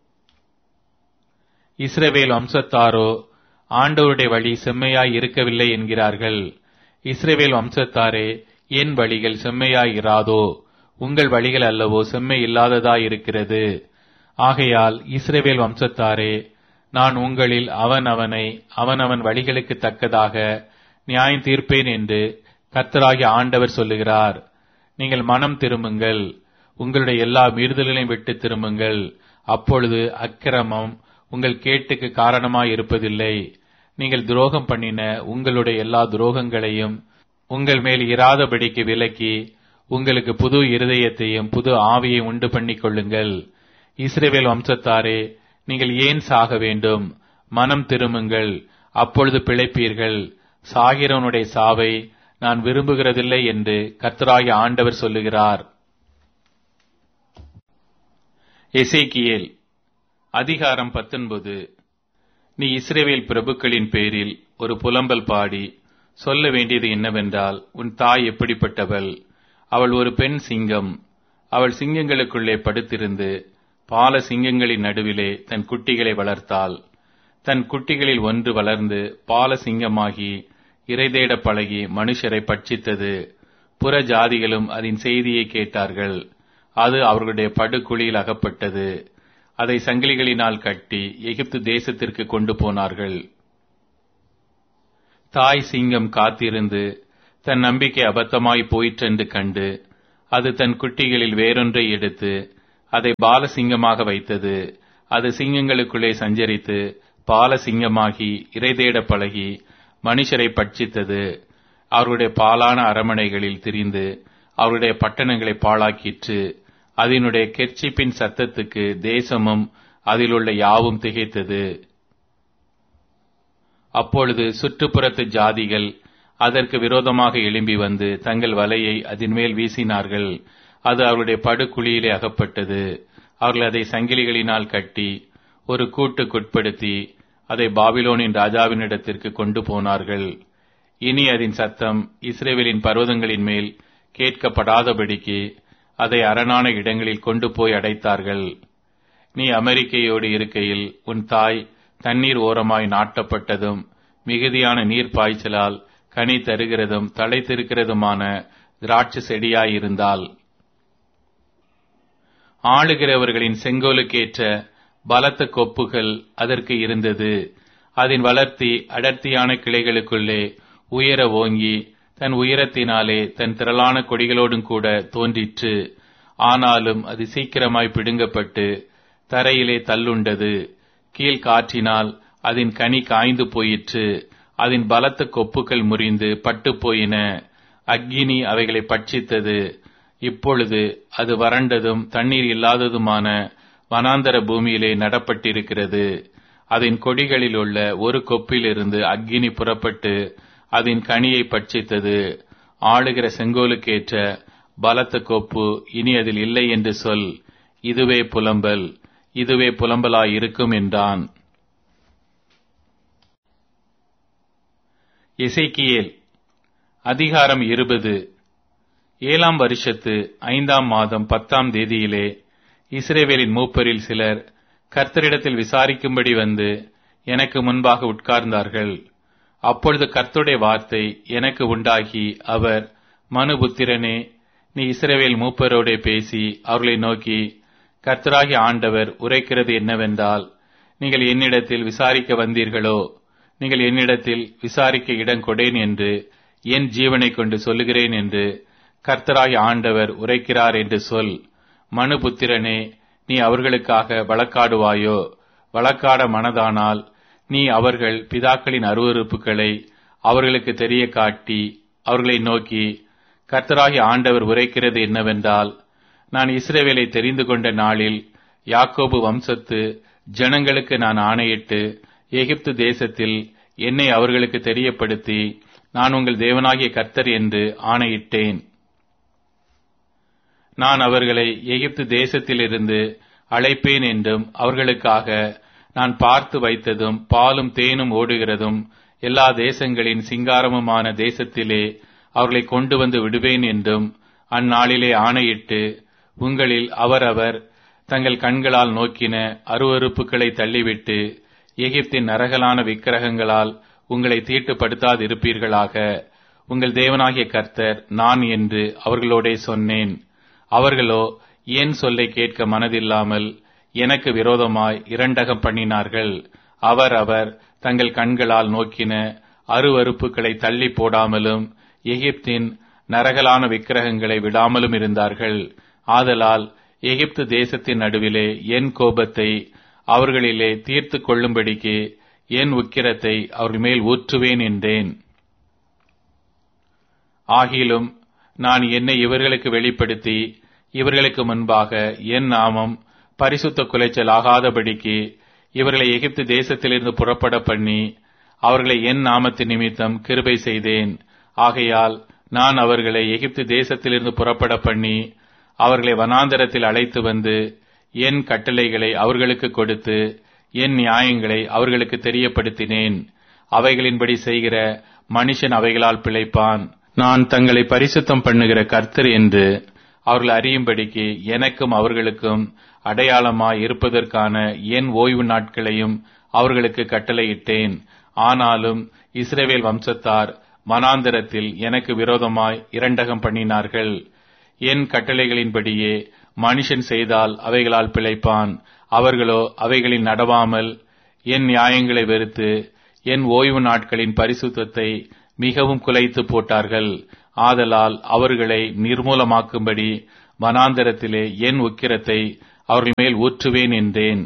இஸ்ரவேல் வம்சத்தாரோ ஆண்டவருடைய வழி செம்மையாய் இருக்கவில்லை என்கிறார்கள். இஸ்ரவேல் வம்சத்தாரே, என் வழிகள் செம்மையாய் இராதோ? உங்கள் வழிகள் அல்லவோ செம்மை இல்லாததாய் இருக்கிறது. ஆகையால் இஸ்ரவேல் வம்சத்தாரே, நான் உங்களில் அவன் அவனை அவனவன் வழிகளுக்கு தக்கதாக நியாயம் தீர்ப்பேன் என்று கர்த்தராகிய ஆண்டவர் சொல்லுகிறார். நீங்கள் மனம் திரும்புங்கள், உங்களுடைய எல்லா மீறுதல்களையும் விட்டு திரும்புங்கள். அப்பொழுது அக்கிரமம் உங்கள் கேட்டுக்கு காரணமாய் இருப்பதில்லை. நீங்கள் துரோகம் பண்ணின உங்களுடைய எல்லா துரோகங்களையும் உங்கள் மேல் இராதபடிக்கு விலக்கி உங்களுக்கு புது இருதயத்தையும் புது ஆவியை உண்டு பண்ணிக் கொள்ளுங்கள். இஸ்ரவேல் வம்சத்தாரே, நீங்கள் ஏன் சாக வேண்டும்? மனம் திரும்புங்கள், அப்பொழுது பிழைப்பீர்கள். சாகிறவனுடைய சாவை நான் விரும்புகிறதில்லை என்று கர்த்தராகிய ஆண்டவர் சொல்லுகிறார். எசேக்கியேல் அதிகாரம் பத்தொன்பது. நீ இஸ்ரவேல் பிரபுக்களின் பேரில் ஒரு புலம்பல் பாடி சொல்ல வேண்டியது என்னவென்றால், உன் தாய் எப்படிப்பட்டவள்? அவள் ஒரு பெண் சிங்கம். அவள் சிங்கங்களுக்குள்ளே படுத்திருந்து பால சிங்கங்களின் நடுவிலே தன் குட்டிகளை வளர்த்தாள். தன் குட்டிகளில் ஒன்று வளர்ந்து பால சிங்கமாகி இரைதேட பழகி மனுஷரை பட்சித்தது. புற ஜாதிகளும் அதன் செய்தியை கேட்டார்கள். அது அவர்களுடைய படுகுழியில் அகப்பட்டது. அதை சங்கிலிகளினால் கட்டி எகிப்து தேசத்திற்கு கொண்டு போனார்கள். தாய் சிங்கம் காத்திருந்து தன் நம்பிக்கை அபத்தமாய் போயிற்றென்று கண்டு அது தன் குட்டிகளில் வேறொன்றை எடுத்து அதை பாலசிங்கமாக வைத்தது. அது சிங்கங்களுக்குள்ளே சஞ்சரித்து பாலசிங்கமாகி இரைதேட பழகி மனுஷரை பட்சித்தது. அவருடைய பாலான அரமனைகளில் திரிந்து அவருடைய பட்டணங்களை பாழாக்கிற்று. அதனுடைய கெர்ச்சிப்பின் சத்தத்துக்கு தேசமும் அதிலுள்ள யாவும் திகைத்தது. அப்பொழுது சுற்றுப்புறத்து ஜாதிகள் அதற்கு விரோதமாக எழும்பி வந்து தங்கள் வலையை அதன் மேல் வீசினார்கள். அது அவருடைய படுகுழியிலே அகப்பட்டது. அவர்கள் அதை சங்கிலிகளினால் கட்டி ஒரு கூட்டுக்குட்படுத்தி அதை பாபிலோனின் ராஜாவினிடத்திற்கு கொண்டு போனார்கள். இனி அதன் சத்தம் இஸ்ரவேலின் பர்வதங்களின் மேல் கேட்கப்படாதபடிக்கு அதை அரணான இடங்களில் கொண்டு போய் அடைத்தார்கள். நீ அமெரிக்கையோடு இருக்கையில் உன் தாய் தண்ணீர் ஓரமாய் நாட்டப்பட்டதும் மிகுதியான நீர் பாய்ச்சலால் கனி தருகிறதும் தழைத்திருக்கிறதுமான திராட்சை செடியாயிருந்தால், ஆளுகிறவர்களின் செங்கோலுக்கேற்ற பலத்த கொப்புகள் அதற்கு இருந்தது. அதன் வளர்த்தி அடர்த்தியான கிளைகளுக்குள்ளே உயர ஓங்கி தன் உயரத்தினாலே தன் திரளான கொடிகளோடும் கூட தோன்றிற்று. ஆனாலும் அது சீக்கிரமாய் பிடுங்கப்பட்டு தரையிலே தள்ளுண்டது. கீழ்காற்றினால் அதன் கனி காய்ந்து போயிற்று. அதன் பலத்த கொப்புகள் முறிந்து பட்டு போயின. அக்கினி அவைகளை பட்சித்தது. இப்பொழுது அது வறண்டதும் தண்ணீர் இல்லாததுமான வனாந்தர பூமியிலே நடப்பட்டிருக்கிறது. அதன் கொடிகளில் உள்ள ஒரு கொப்பிலிருந்து அக்கினி புறப்பட்டு அதன் கனியை பட்சித்தது. ஆளுகிற செங்கோலுக்கேற்ற பலத்த கொப்பு இனி அதில் இல்லை என்று சொல். இதுவே புலம்பல், இதுவே புலம்பலாயிருக்கும் என்றான். எசேக்கியேல் அதிகாரம் இருபது. ஏழாம் வருஷத்து ஐந்தாம் மாதம் பத்தாம் தேதியிலே இஸ்ரவேலின் மூப்பரில் சிலர் கர்த்தரிடத்தில் விசாரிக்கும்படி வந்து எனக்கு முன்பாக உட்கார்ந்தார்கள். அப்பொழுது கர்த்தருடைய வார்த்தை எனக்கு உண்டாகி, அவர், மனுபுத்திரனே, நீ இஸ்ரவேல் மூப்பரோடே பேசி அவர்களை நோக்கி, கர்த்தராகிய ஆண்டவர் உரைக்கிறது என்னவென்றால், நீங்கள் என்னிடத்தில் விசாரிக்க வந்தீர்களோ? நீங்கள் என்னிடத்தில் விசாரிக்க இடம் கொடேன் என்று என் ஜீவனை கொண்டு சொல்லுகிறேன் என்று கர்த்தராகிய ஆண்டவர் உரைக்கிறார் என்று சொல். மனுபுத்திரனே, நீ அவர்களுக்காக வழக்காடுவாயோ? வழக்காட மனதானால் நீ அவர்கள் பிதாக்களின் அருவருப்புகளை அவர்களுக்கு தெரிய காட்டி அவர்களை நோக்கி, கர்த்தராகிய ஆண்டவர் உரைக்கிறது என்னவென்றால், நான் இஸ்ரவேலை தெரிந்து கொண்ட நாளில் யாக்கோபு வம்சத்து ஜனங்களுக்கு நான் ஆணையிட்டு எகிப்து தேசத்தில் என்னை அவர்களுக்கு தெரியப்படுத்தி நான் உங்கள் தேவனாகிய கர்த்தர் என்று ஆணையிட்டேன். நான் அவர்களை எகிப்து தேசத்திலிருந்து அழைப்பேன் என்றும் அவர்களுக்காக நான் பார்த்து வைத்ததும் பாலும் தேனும் ஓடுகிறதும் எல்லா தேசங்களின் சிங்காரமுமான தேசத்திலே அவர்களை கொண்டு வந்து விடுவேன் என்றும் அந்நாளிலே ஆணையிட்டு, உங்களில் அவரவர் தங்கள் கண்களால் நோக்கின அருவருப்புகளை தள்ளிவிட்டு எகிப்தின் நரகலான விக்கிரகங்களால் உங்களை தீட்டுப்படுத்தாதிருப்பீர்களாக. உங்கள் தேவனாகிய கர்த்தர் நான் என்று அவர்களோடே சொன்னேன். அவர்களோ என் சொல்லை கேட்க மனதில்லாமல் எனக்கு விரோதமாய் இரண்டகம் பண்ணினார்கள். அவர் அவர் தங்கள் கண்களால் நோக்கின அருவருப்புகளை தள்ளி போடாமலும் எகிப்தின் நரகலான விக்கிரகங்களை விடாமலும் இருந்தார்கள். ஆதலால் எகிப்து தேசத்தின் நடுவிலே என் கோபத்தை அவர்களிலே தீர்த்து கொள்ளும்படிக்கு என் உக்கிரத்தை அவர்கள் மேல் ஊற்றுவேன் என்றேன். ஆகிலும் நான் என்னை இவர்களுக்கு வெளிப்படுத்தி இவர்களுக்கு முன்பாக என் நாமம் பரிசுத்த குலைச்சல் ஆகாதபடிக்கு இவர்களை எகிப்து தேசத்திலிருந்து புறப்பட பண்ணி அவர்களை என் நாமத்தின் நிமித்தம் கிருபை செய்தேன். ஆகையால் நான் அவர்களை எகிப்து தேசத்திலிருந்து புறப்பட பண்ணி அவர்களை வனாந்தரத்தில் அழைத்து வந்து என் கட்டளைகளை அவர்களுக்கு கொடுத்து என் நியாயங்களை அவர்களுக்கு தெரியப்படுத்தினேன். அவைகளின்படி செய்கிற மனுஷன் அவைகளால் பிழைப்பான். நான் தங்களை பரிசுத்தம் பண்ணுகிற கர்த்தர் என்று அவர்கள் அறியும்படிக்கு எனக்கும் அவர்களுக்கும் அடையாளமாய் இருப்பதற்கான என் ஓய்வு நாட்களையும் அவர்களுக்கு கட்டளையிட்டேன். ஆனாலும் இஸ்ரவேல் வம்சத்தார் வனாந்தரத்தில் எனக்கு விரோதமாய் இரண்டகம் பண்ணினார்கள். என் கட்டளைகளின்படியே மனுஷன் செய்தால் அவைகளால் பிழைப்பான். அவர்களோ அவைகளில் நடவாமல் என் நியாயங்களை வெறுத்து என் ஓய்வு நாட்களின் பரிசுத்தத்தை மிகவும் குலைத்து போட்டார்கள். ஆதலால் அவர்களை நிர்மூலமாக்கும்படி வனாந்தரத்திலே என் உக்கிரத்தை அவர்கள் மேல் ஊற்றுவேன் என்றேன்.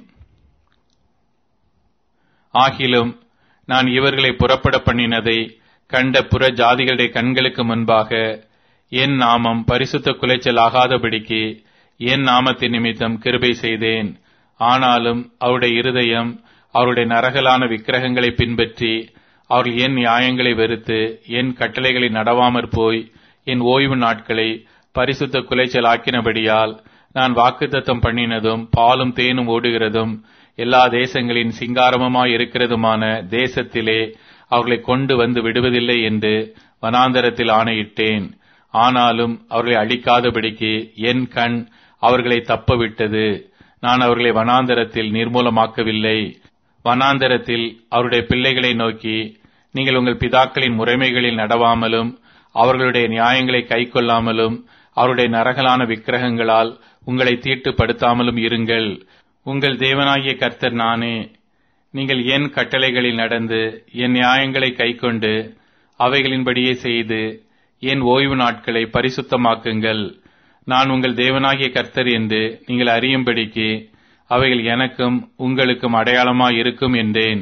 ஆகிலும் நான் இவர்களை புறப்பட பண்ணினதை கண்ட புற ஜாதிகளுடைய கண்களுக்கு முன்பாக என் நாமம் பரிசுத்த குலைச்சல் ஆகாதபடிக்கு என் நாமத்தின் நிமித்தம் கிருபை செய்தேன். ஆனாலும் அவருடைய இருதயம் அவருடைய நரகலான விக்கிரகங்களை பின்பற்றி அவர்கள் என் நியாயங்களை வெறுத்து என் கட்டளைகளை நடவாமற் போய் என் ஓய்வு நாட்களை பரிசுத்த குலைச்சல் ஆக்கினபடியால் நான் வாக்குத்தத்தம் பண்ணினதும் பாலும் தேனும் ஓடுகிறதும் எல்லா தேசங்களின் சிங்காரமுமாய் இருக்கிறதுமான தேசத்திலே அவர்களை கொண்டு வந்து விடுவதில்லை என்று வனாந்தரத்தில் ஆணையிட்டேன். ஆனாலும் அவர்களை அழிக்காதபடிக்கு என் கண் அவர்களை தப்பவிட்டது. நான் அவர்களை வனாந்தரத்தில் நிர்மூலமாக்கவில்லை. வனாந்தரத்தில் அவருடைய பிள்ளைகளை நோக்கி, நீங்கள் உங்கள் பிதாக்களின் முறைமைகளில் நடவாமலும் அவர்களுடைய நியாயங்களை கைக்கொள்ளாமலும் அவருடைய நரகலான விக்கிரகங்களால் உங்களை தீட்டுப்படுத்தாமலும் இருங்கள். உங்கள் தேவனாகிய கர்த்தர் நானே. நீங்கள் என் கட்டளைகளில் நடந்து என் நியாயங்களை கைக்கொண்டு அவைகளின்படியே செய்து என் ஓய்வு நாட்களை பரிசுத்தமாக்குங்கள். நான் உங்கள் தேவனாகிய கர்த்தர் என்று நீங்கள் அறியும்படிக்கு அவைகள் எனக்கும் உங்களுக்கும் அடையாளமாய் இருக்கும் என்றேன்.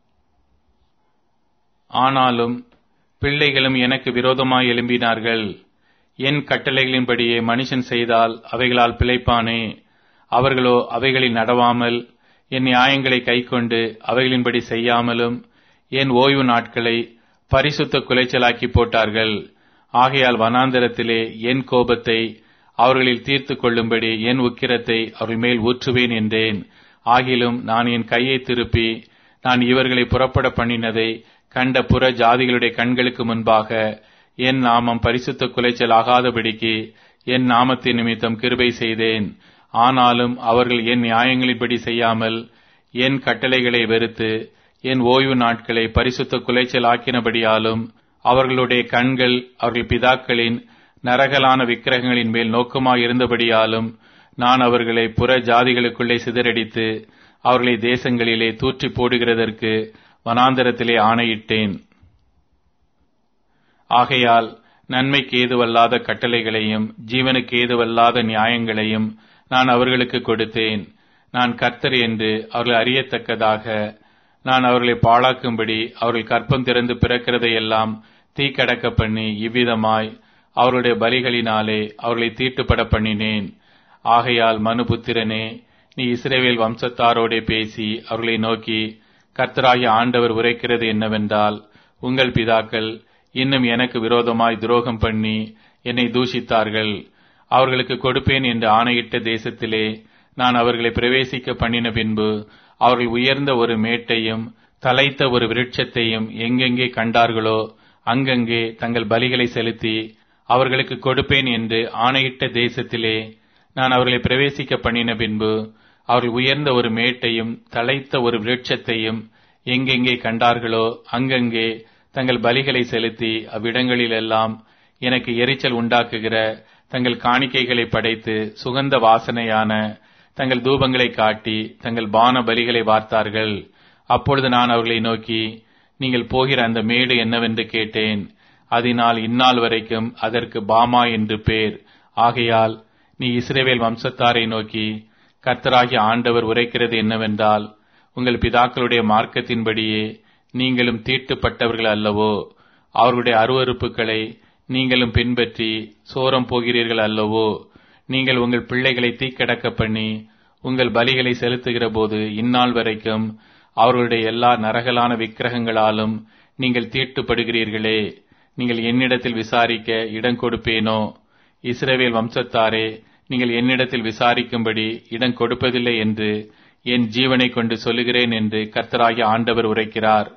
ஆனாலும் பிள்ளைகளும் எனக்கு விரோதமாய் எழும்பினார்கள். என் கட்டளைகளின்படியே மனுஷன் செய்தால் அவைகளால் பிழைப்பானே. அவர்களோ அவைகளில் நடவாமல் என் நியாயங்களை கைக்கொண்டு அவைகளின்படி செய்யாமலும் என் ஓய்வு நாட்களை பரிசுத்த குலைச்சலாக்கி போட்டார்கள். ஆகையால் வனாந்தரத்திலே என் கோபத்தை அவர்களில் தீர்த்து கொள்ளும்படி என் உக்கிரத்தை அவர்கள் மேல் ஊற்றுவேன் என்றேன். ஆகிலும் நான் என் கையை திருப்பி நான் இவர்களை புறப்பட பண்ணினதை கண்ட புற ஜாதிகளுடைய கண்களுக்கு முன்பாக என் நாமம் பரிசுத்த குலைச்சல் ஆகாதபடிக்கு என் நாமத்தின் நிமித்தம் கிருபை செய்தேன். ஆனாலும் அவர்கள் என் நியாயங்களின்படி செய்யாமல் என் கட்டளைகளை வெறுத்து என் ஓய்வு நாட்களை பரிசுத்த குலைச்சல் ஆக்கினபடியாலும் அவர்களுடைய கண்கள் அவர்கள் பிதாக்களின் நரகலான விக்கிரகங்களின் மேல் நோக்கமாயிருந்தபடியாலும் நான் அவர்களை புற ஜாதிகளுக்குள்ளே சிதறடித்து அவர்களை தேசங்களிலே தூற்றி போடுகிறதற்கு வனாந்தரத்திலே ஆணையிட்டேன். ஆகையால் நன்மைக்கு ஏதுவல்லாத கட்டளைகளையும் ஜீவனுக்கு ஏதுவல்லாத நியாயங்களையும் நான் அவர்களுக்கு கொடுத்தேன். நான் கர்த்தர் என்று அவர்கள் அறியத்தக்கதாக நான் அவர்களை பாழாக்கும்படி அவர்கள் கற்பம் திறந்து பிறக்கிறதையெல்லாம் தீக்கடக்க பண்ணி இவ்விதமாய் அவருடைய பலிகளினாலே அவர்களை தீட்டுப்பட பண்ணினேன். ஆகையால் மனுபுத்திரனே, நீ இஸ்ரவேல் வம்சத்தாரோடே பேசி அவர்களை நோக்கி, கர்த்தராகிய ஆண்டவர் உரைக்கிறது என்னவென்றால், உங்கள் பிதாக்கள் இன்னும் எனக்கு விரோதமாய் துரோகம் பண்ணி என்னை தூஷித்தார்கள். அவர்களுக்கு கொடுப்பேன் என்று ஆணையிட்ட தேசத்திலே நான் அவர்களை பிரவேசிக்க பண்ணின பின்பு அவர்கள் உயர்ந்த ஒரு மேட்டையும் தலைத்த ஒரு விருட்சத்தையும் எங்கெங்கே கண்டார்களோ அங்கங்கே தங்கள் பலிகளை செலுத்தி அவர்களுக்கு கொடுப்பேன் என்று ஆணையிட்ட தேசத்திலே நான் அவர்களை பிரவேசிக்க பண்ணின பின்பு அவர்கள் உயர்ந்த ஒரு மேட்டையும் தலைத்த ஒரு விருட்சத்தையும் எங்கெங்கே கண்டார்களோ அங்கங்கே தங்கள் பலிகளை செலுத்தி அவ்விடங்களிலெல்லாம் எனக்கு எரிச்சல் உண்டாக்குகிற தங்கள் காணிக்கைகளை படைத்து சுகந்த வாசனையான தங்கள் தூபங்களை காட்டி தங்கள் பான பலிகளை வார்த்தார்கள். அப்பொழுது நான் அவர்களை நோக்கி, நீங்கள் போகிற அந்த மேடு என்னவென்று கேட்டேன். அதனால் இந்நாள் வரைக்கும் அதற்கு பாமா என்று பேர். ஆகையால் நீ இஸ்ரவேல் வம்சத்தாரை நோக்கி, கர்த்தராகிய ஆண்டவர் உரைக்கிறது என்னவென்றால், உங்கள் பிதாக்களுடைய மார்க்கத்தின்படியே நீங்களும் தீட்டுப்பட்டவர்கள் அல்லவோ? அவர்களுடைய அருவருப்புகளை நீங்களும் பின்பற்றி சோரம் போகிறீர்கள் அல்லவோ? நீங்கள் உங்கள் பிள்ளைகளை தீக்கடக்க பண்ணி உங்கள் பலிகளை செலுத்துகிற போது இந்நாள் வரைக்கும் அவர்களுடைய எல்லா நரகலான விக்கிரகங்களாலும் நீங்கள் தீட்டுப்படுகிறீர்களே. நீங்கள் என்னிடத்தில் விசாரிக்க இடம் கொடுப்பேனோ? இஸ்ரவேல் வம்சத்தாரே, நீங்கள் என்னிடத்தில் விசாரிக்கும்படி இடம் கொடுப்பதில்லை என்று என் ஜீவனை கொண்டு சொல்லுகிறேன் என்று கர்த்தராகிய ஆண்டவர் உரைக்கிறார்.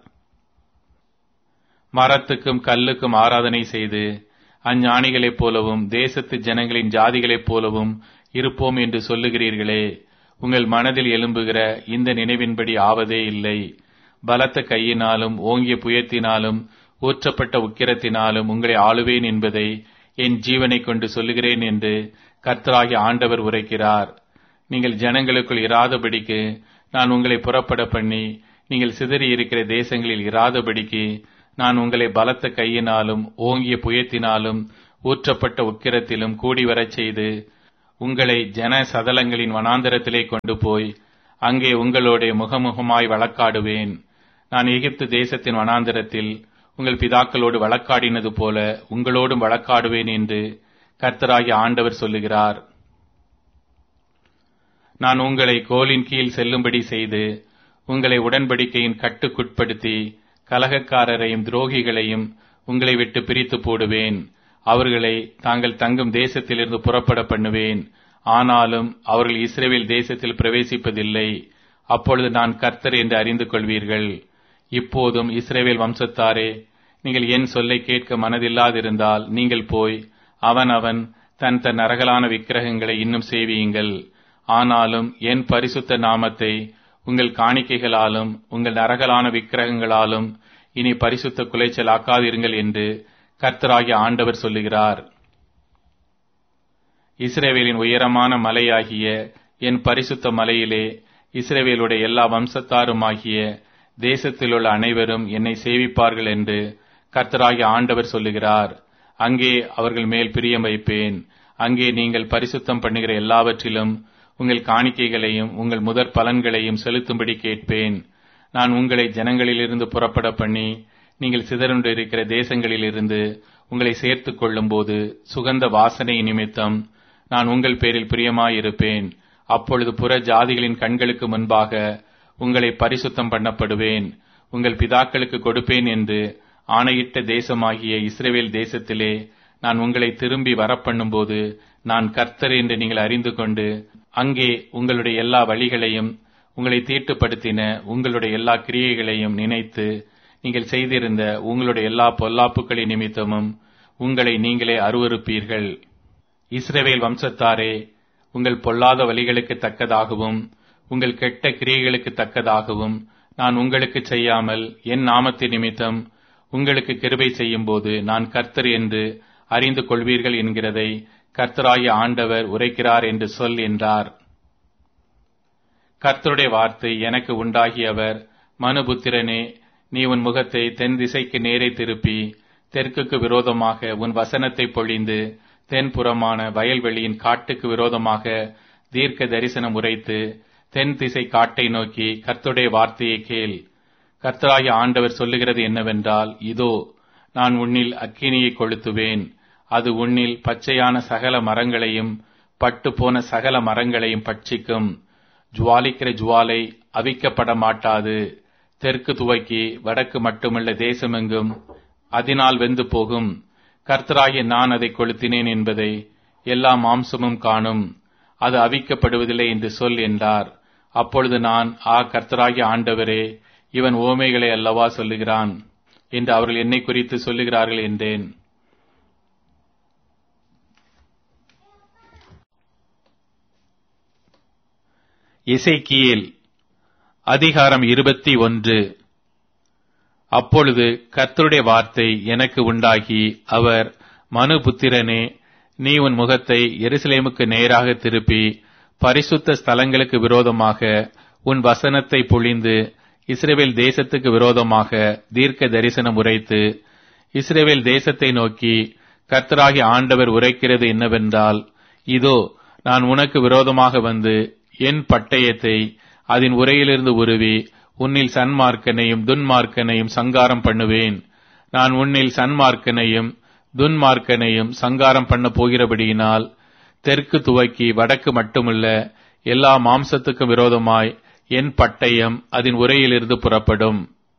மரத்துக்கும் கல்லுக்கும் ஆராதனை செய்து அஞ்ஞானிகளைப் போலவும் தேசத்து ஜனங்களின் ஜாதிகளைப் போலவும் இருப்போம் என்று சொல்லுகிறீர்களே. உங்கள் மனதில் எழும்புகிற இந்த நினைவின்படி ஆவதே இல்லை. பலத்த கையினாலும் ஓங்கிய புயத்தினாலும் ஊற்றப்பட்ட உக்கிரத்தினாலும் உங்களை ஆளுவேன் என்பதை என் ஜீவனை கொண்டு சொல்லுகிறேன் என்று கர்த்தராகிய ஆண்டவர் உரைக்கிறார். நீங்கள் ஜனங்களுக்குள் இராதபடிக்கு நான் உங்களை புறப்பட பண்ணி நீங்கள் சிதறி இருக்கிற தேசங்களில் இராதபடிக்கு நான் உங்களை பலத்த கையினாலும் ஓங்கிய புயத்தினாலும் ஊற்றப்பட்ட உக்கிரத்திலும் கூடிவரச் செய்து உங்களை ஜன சதலங்களின் வனாந்தரத்திலே கொண்டு போய் அங்கே உங்களோட முகமுகமாய் வழக்காடுவேன். நான் எகிப்து தேசத்தின் வனாந்தரத்தில் உங்கள் பிதாக்களோடு வழக்காடினது போல உங்களோடும் வழக்காடுவேன் என்று கர்த்தராகிய ஆண்டவர் சொல்லுகிறார். நான் உங்களை கோலின் கீழ் செல்லும்படி செய்து உங்களை உடன்படிக்கையின் கட்டுக்குட்படுத்தி கலகக்காரரையும் துரோகிகளையும் உங்களை விட்டு பிரித்து போடுவேன். அவர்களை தாங்கள் தங்கும் தேசத்திலிருந்து புறப்பட பண்ணுவேன். ஆனாலும் அவர்கள் இஸ்ரவேல் தேசத்தில் பிரவேசிப்பதில்லை. அப்பொழுது நான் கர்த்தர் என்று அறிந்து கொள்வீர்கள். இப்போதும் இஸ்ரவேல் வம்சத்தாரே, நீங்கள் என் சொல்லை கேட்க மனதில்லாதிருந்தால் நீங்கள் போய் அவன் அவன் தன் தன் நரகலான விக்கிரகங்களை இன்னும் சேவியுங்கள். ஆனாலும் என் பரிசுத்த நாமத்தை உங்கள் காணிக்கைகளாலும் உங்கள் நரகலான விக்கிரகங்களாலும் இனி பரிசுத்த குலைச்சல் ஆக்காதிருங்கள் என்று கர்த்தராகிய ஆண்டவர் சொல்லுகிறார். இஸ்ரவேலின் உயரமான மலையாகிய என் பரிசுத்த மலையிலே இஸ்ரவேலுடைய எல்லா வம்சத்தாருமாகிய தேசத்திலுள்ள அனைவரும் என்னை சேவிப்பார்கள் என்று கர்த்தராகிய ஆண்டவர் சொல்லுகிறார். அங்கே அவர்கள் மேல் பிரியம் வைப்பேன். அங்கே நீங்கள் பரிசுத்தம் பண்ணுகிற எல்லாவற்றிலும் உங்கள் காணிக்கைகளையும் உங்கள் முதற் பலன்களையும் செலுத்தும்படி கேட்பேன். நான் உங்களை ஜனங்களிலிருந்து புறப்பட பண்ணி நீங்கள் சிதறுண்டு இருக்கிற தேசங்களிலிருந்து உங்களை சேர்த்துக் கொள்ளும் போது சுகந்த வாசனை நிமித்தம் நான் உங்கள் பேரில் பிரியமாயிருப்பேன். அப்பொழுது புற ஜாதிகளின் கண்களுக்கு முன்பாக உங்களை பரிசுத்தம் பண்ணப்படுவேன். உங்கள் பிதாக்களுக்கு கொடுப்பேன் என்று ஆணையிட்ட தேசமாகிய இஸ்ரவேல் தேசத்திலே நான் உங்களை திரும்பி வரப்பண்ணும் போது நான் கர்த்தர் என்று நீங்கள் அறிந்து கொண்டு அங்கே உங்களுடைய எல்லா வழிகளையும் உங்களை தீட்டுப்படுத்தின உங்களுடைய எல்லா கிரியைகளையும் நினைத்து நீங்கள் செய்திருந்த உங்களுடைய எல்லா பொல்லாப்புக்களின் நிமித்தமும் உங்களை நீங்களே அருவருப்பீர்கள். இஸ்ரவேல் வம்சத்தாரே, உங்கள் பொல்லாத வழிகளுக்கு தக்கதாகவும் உங்கள் கெட்ட கிரியைகளுக்கு தக்கதாகவும் நான் உங்களுக்கு செய்யாமல் என் நாமத்தின் நிமித்தம் உங்களுக்கு கிருபை செய்யும் போது நான் கர்த்தர் என்று அறிந்து கொள்வீர்கள் என்கிறதை கர்த்தராகிய ஆண்டவர் உரைக்கிறார் என்று சொல் என்றார். கர்த்தருடைய வார்த்தை எனக்கு உண்டாகியவர், மனுபுத்திரனே, நீ உன் முகத்தை தென் திசைக்கு நேரே திருப்பி தெற்குக்கு விரோதமாக உன் வசனத்தை பொழிந்து தென்புறமான வயல்வெளியின் காட்டுக்கு விரோதமாக தீர்க்க தரிசனம் உரைத்து தென் திசை காட்டை நோக்கி கர்த்தருடைய வார்த்தையை கேள். கர்த்தராகிய ஆண்டவர் சொல்லுகிறது என்னவென்றால், இதோ நான் உன்னில் அக்கினியை கொளுத்துவேன். அது உன்னில் பச்சையான சகல மரங்களையும் பட்டு போன சகல மரங்களையும் பட்சிக்கும். ஜுவாலிக்கிற ஜுவாலை அவிக்கப்பட மாட்டாது. தெற்கு துவக்கி வடக்கு மட்டுமல்ல தேசமெங்கும் அதனால் வெந்து போகும். கர்த்தராகிய நான் அதை கொளுத்தினேன் என்பதை எல்லா மாம்சமும் காணும். அது அவிக்கப்படுவதில்லை என்று சொல் என்றார். அப்பொழுது நான், ஆ கர்த்தராகிய ஆண்டவரே, இவன் ஓமைகளை அல்லவா சொல்லுகிறான் என்று அவர்கள் என்னை குறித்து சொல்லுகிறார்கள் என்றேன். எசேக்கியேல் அதிகாரம் இருபத்தி ஒன்று. அப்பொழுது கர்த்தருடைய வார்த்தை எனக்கு உண்டாகி, அவர், மனுபுத்திரனே, நீ உன் முகத்தை எருசலேமுக்கு நேராக திருப்பி பரிசுத்த ஸ்தலங்களுக்கு விரோதமாக உன் வசனத்தை பொழிந்து இஸ்ரவேல் தேசத்துக்கு விரோதமாக தீர்க்க தரிசனம் உரைத்து இஸ்ரவேல் தேசத்தை நோக்கி கர்த்தராகிய ஆண்டவர் உரைக்கிறது என்னவென்றால், இதோ நான் உனக்கு விரோதமாக வந்து என் பட்டயத்தை அதன் உரையிலிருந்து உருவி உன்னில் சன்மார்க்கனையும் துன்மார்க்கனையும் சங்காரம் பண்ணுவேன். நான் உன்னில் சன்மார்க்கனையும் துன்மார்க்கனையும் சங்காரம் பண்ண போகிறபடியினால் தெற்கு துவக்கி வடக்கு மட்டுமல்ல எல்லா மாம்சத்துக்கும் விரோதமாய் என் பட்டயம் அதன் உரையிலிருந்து புறப்படும்.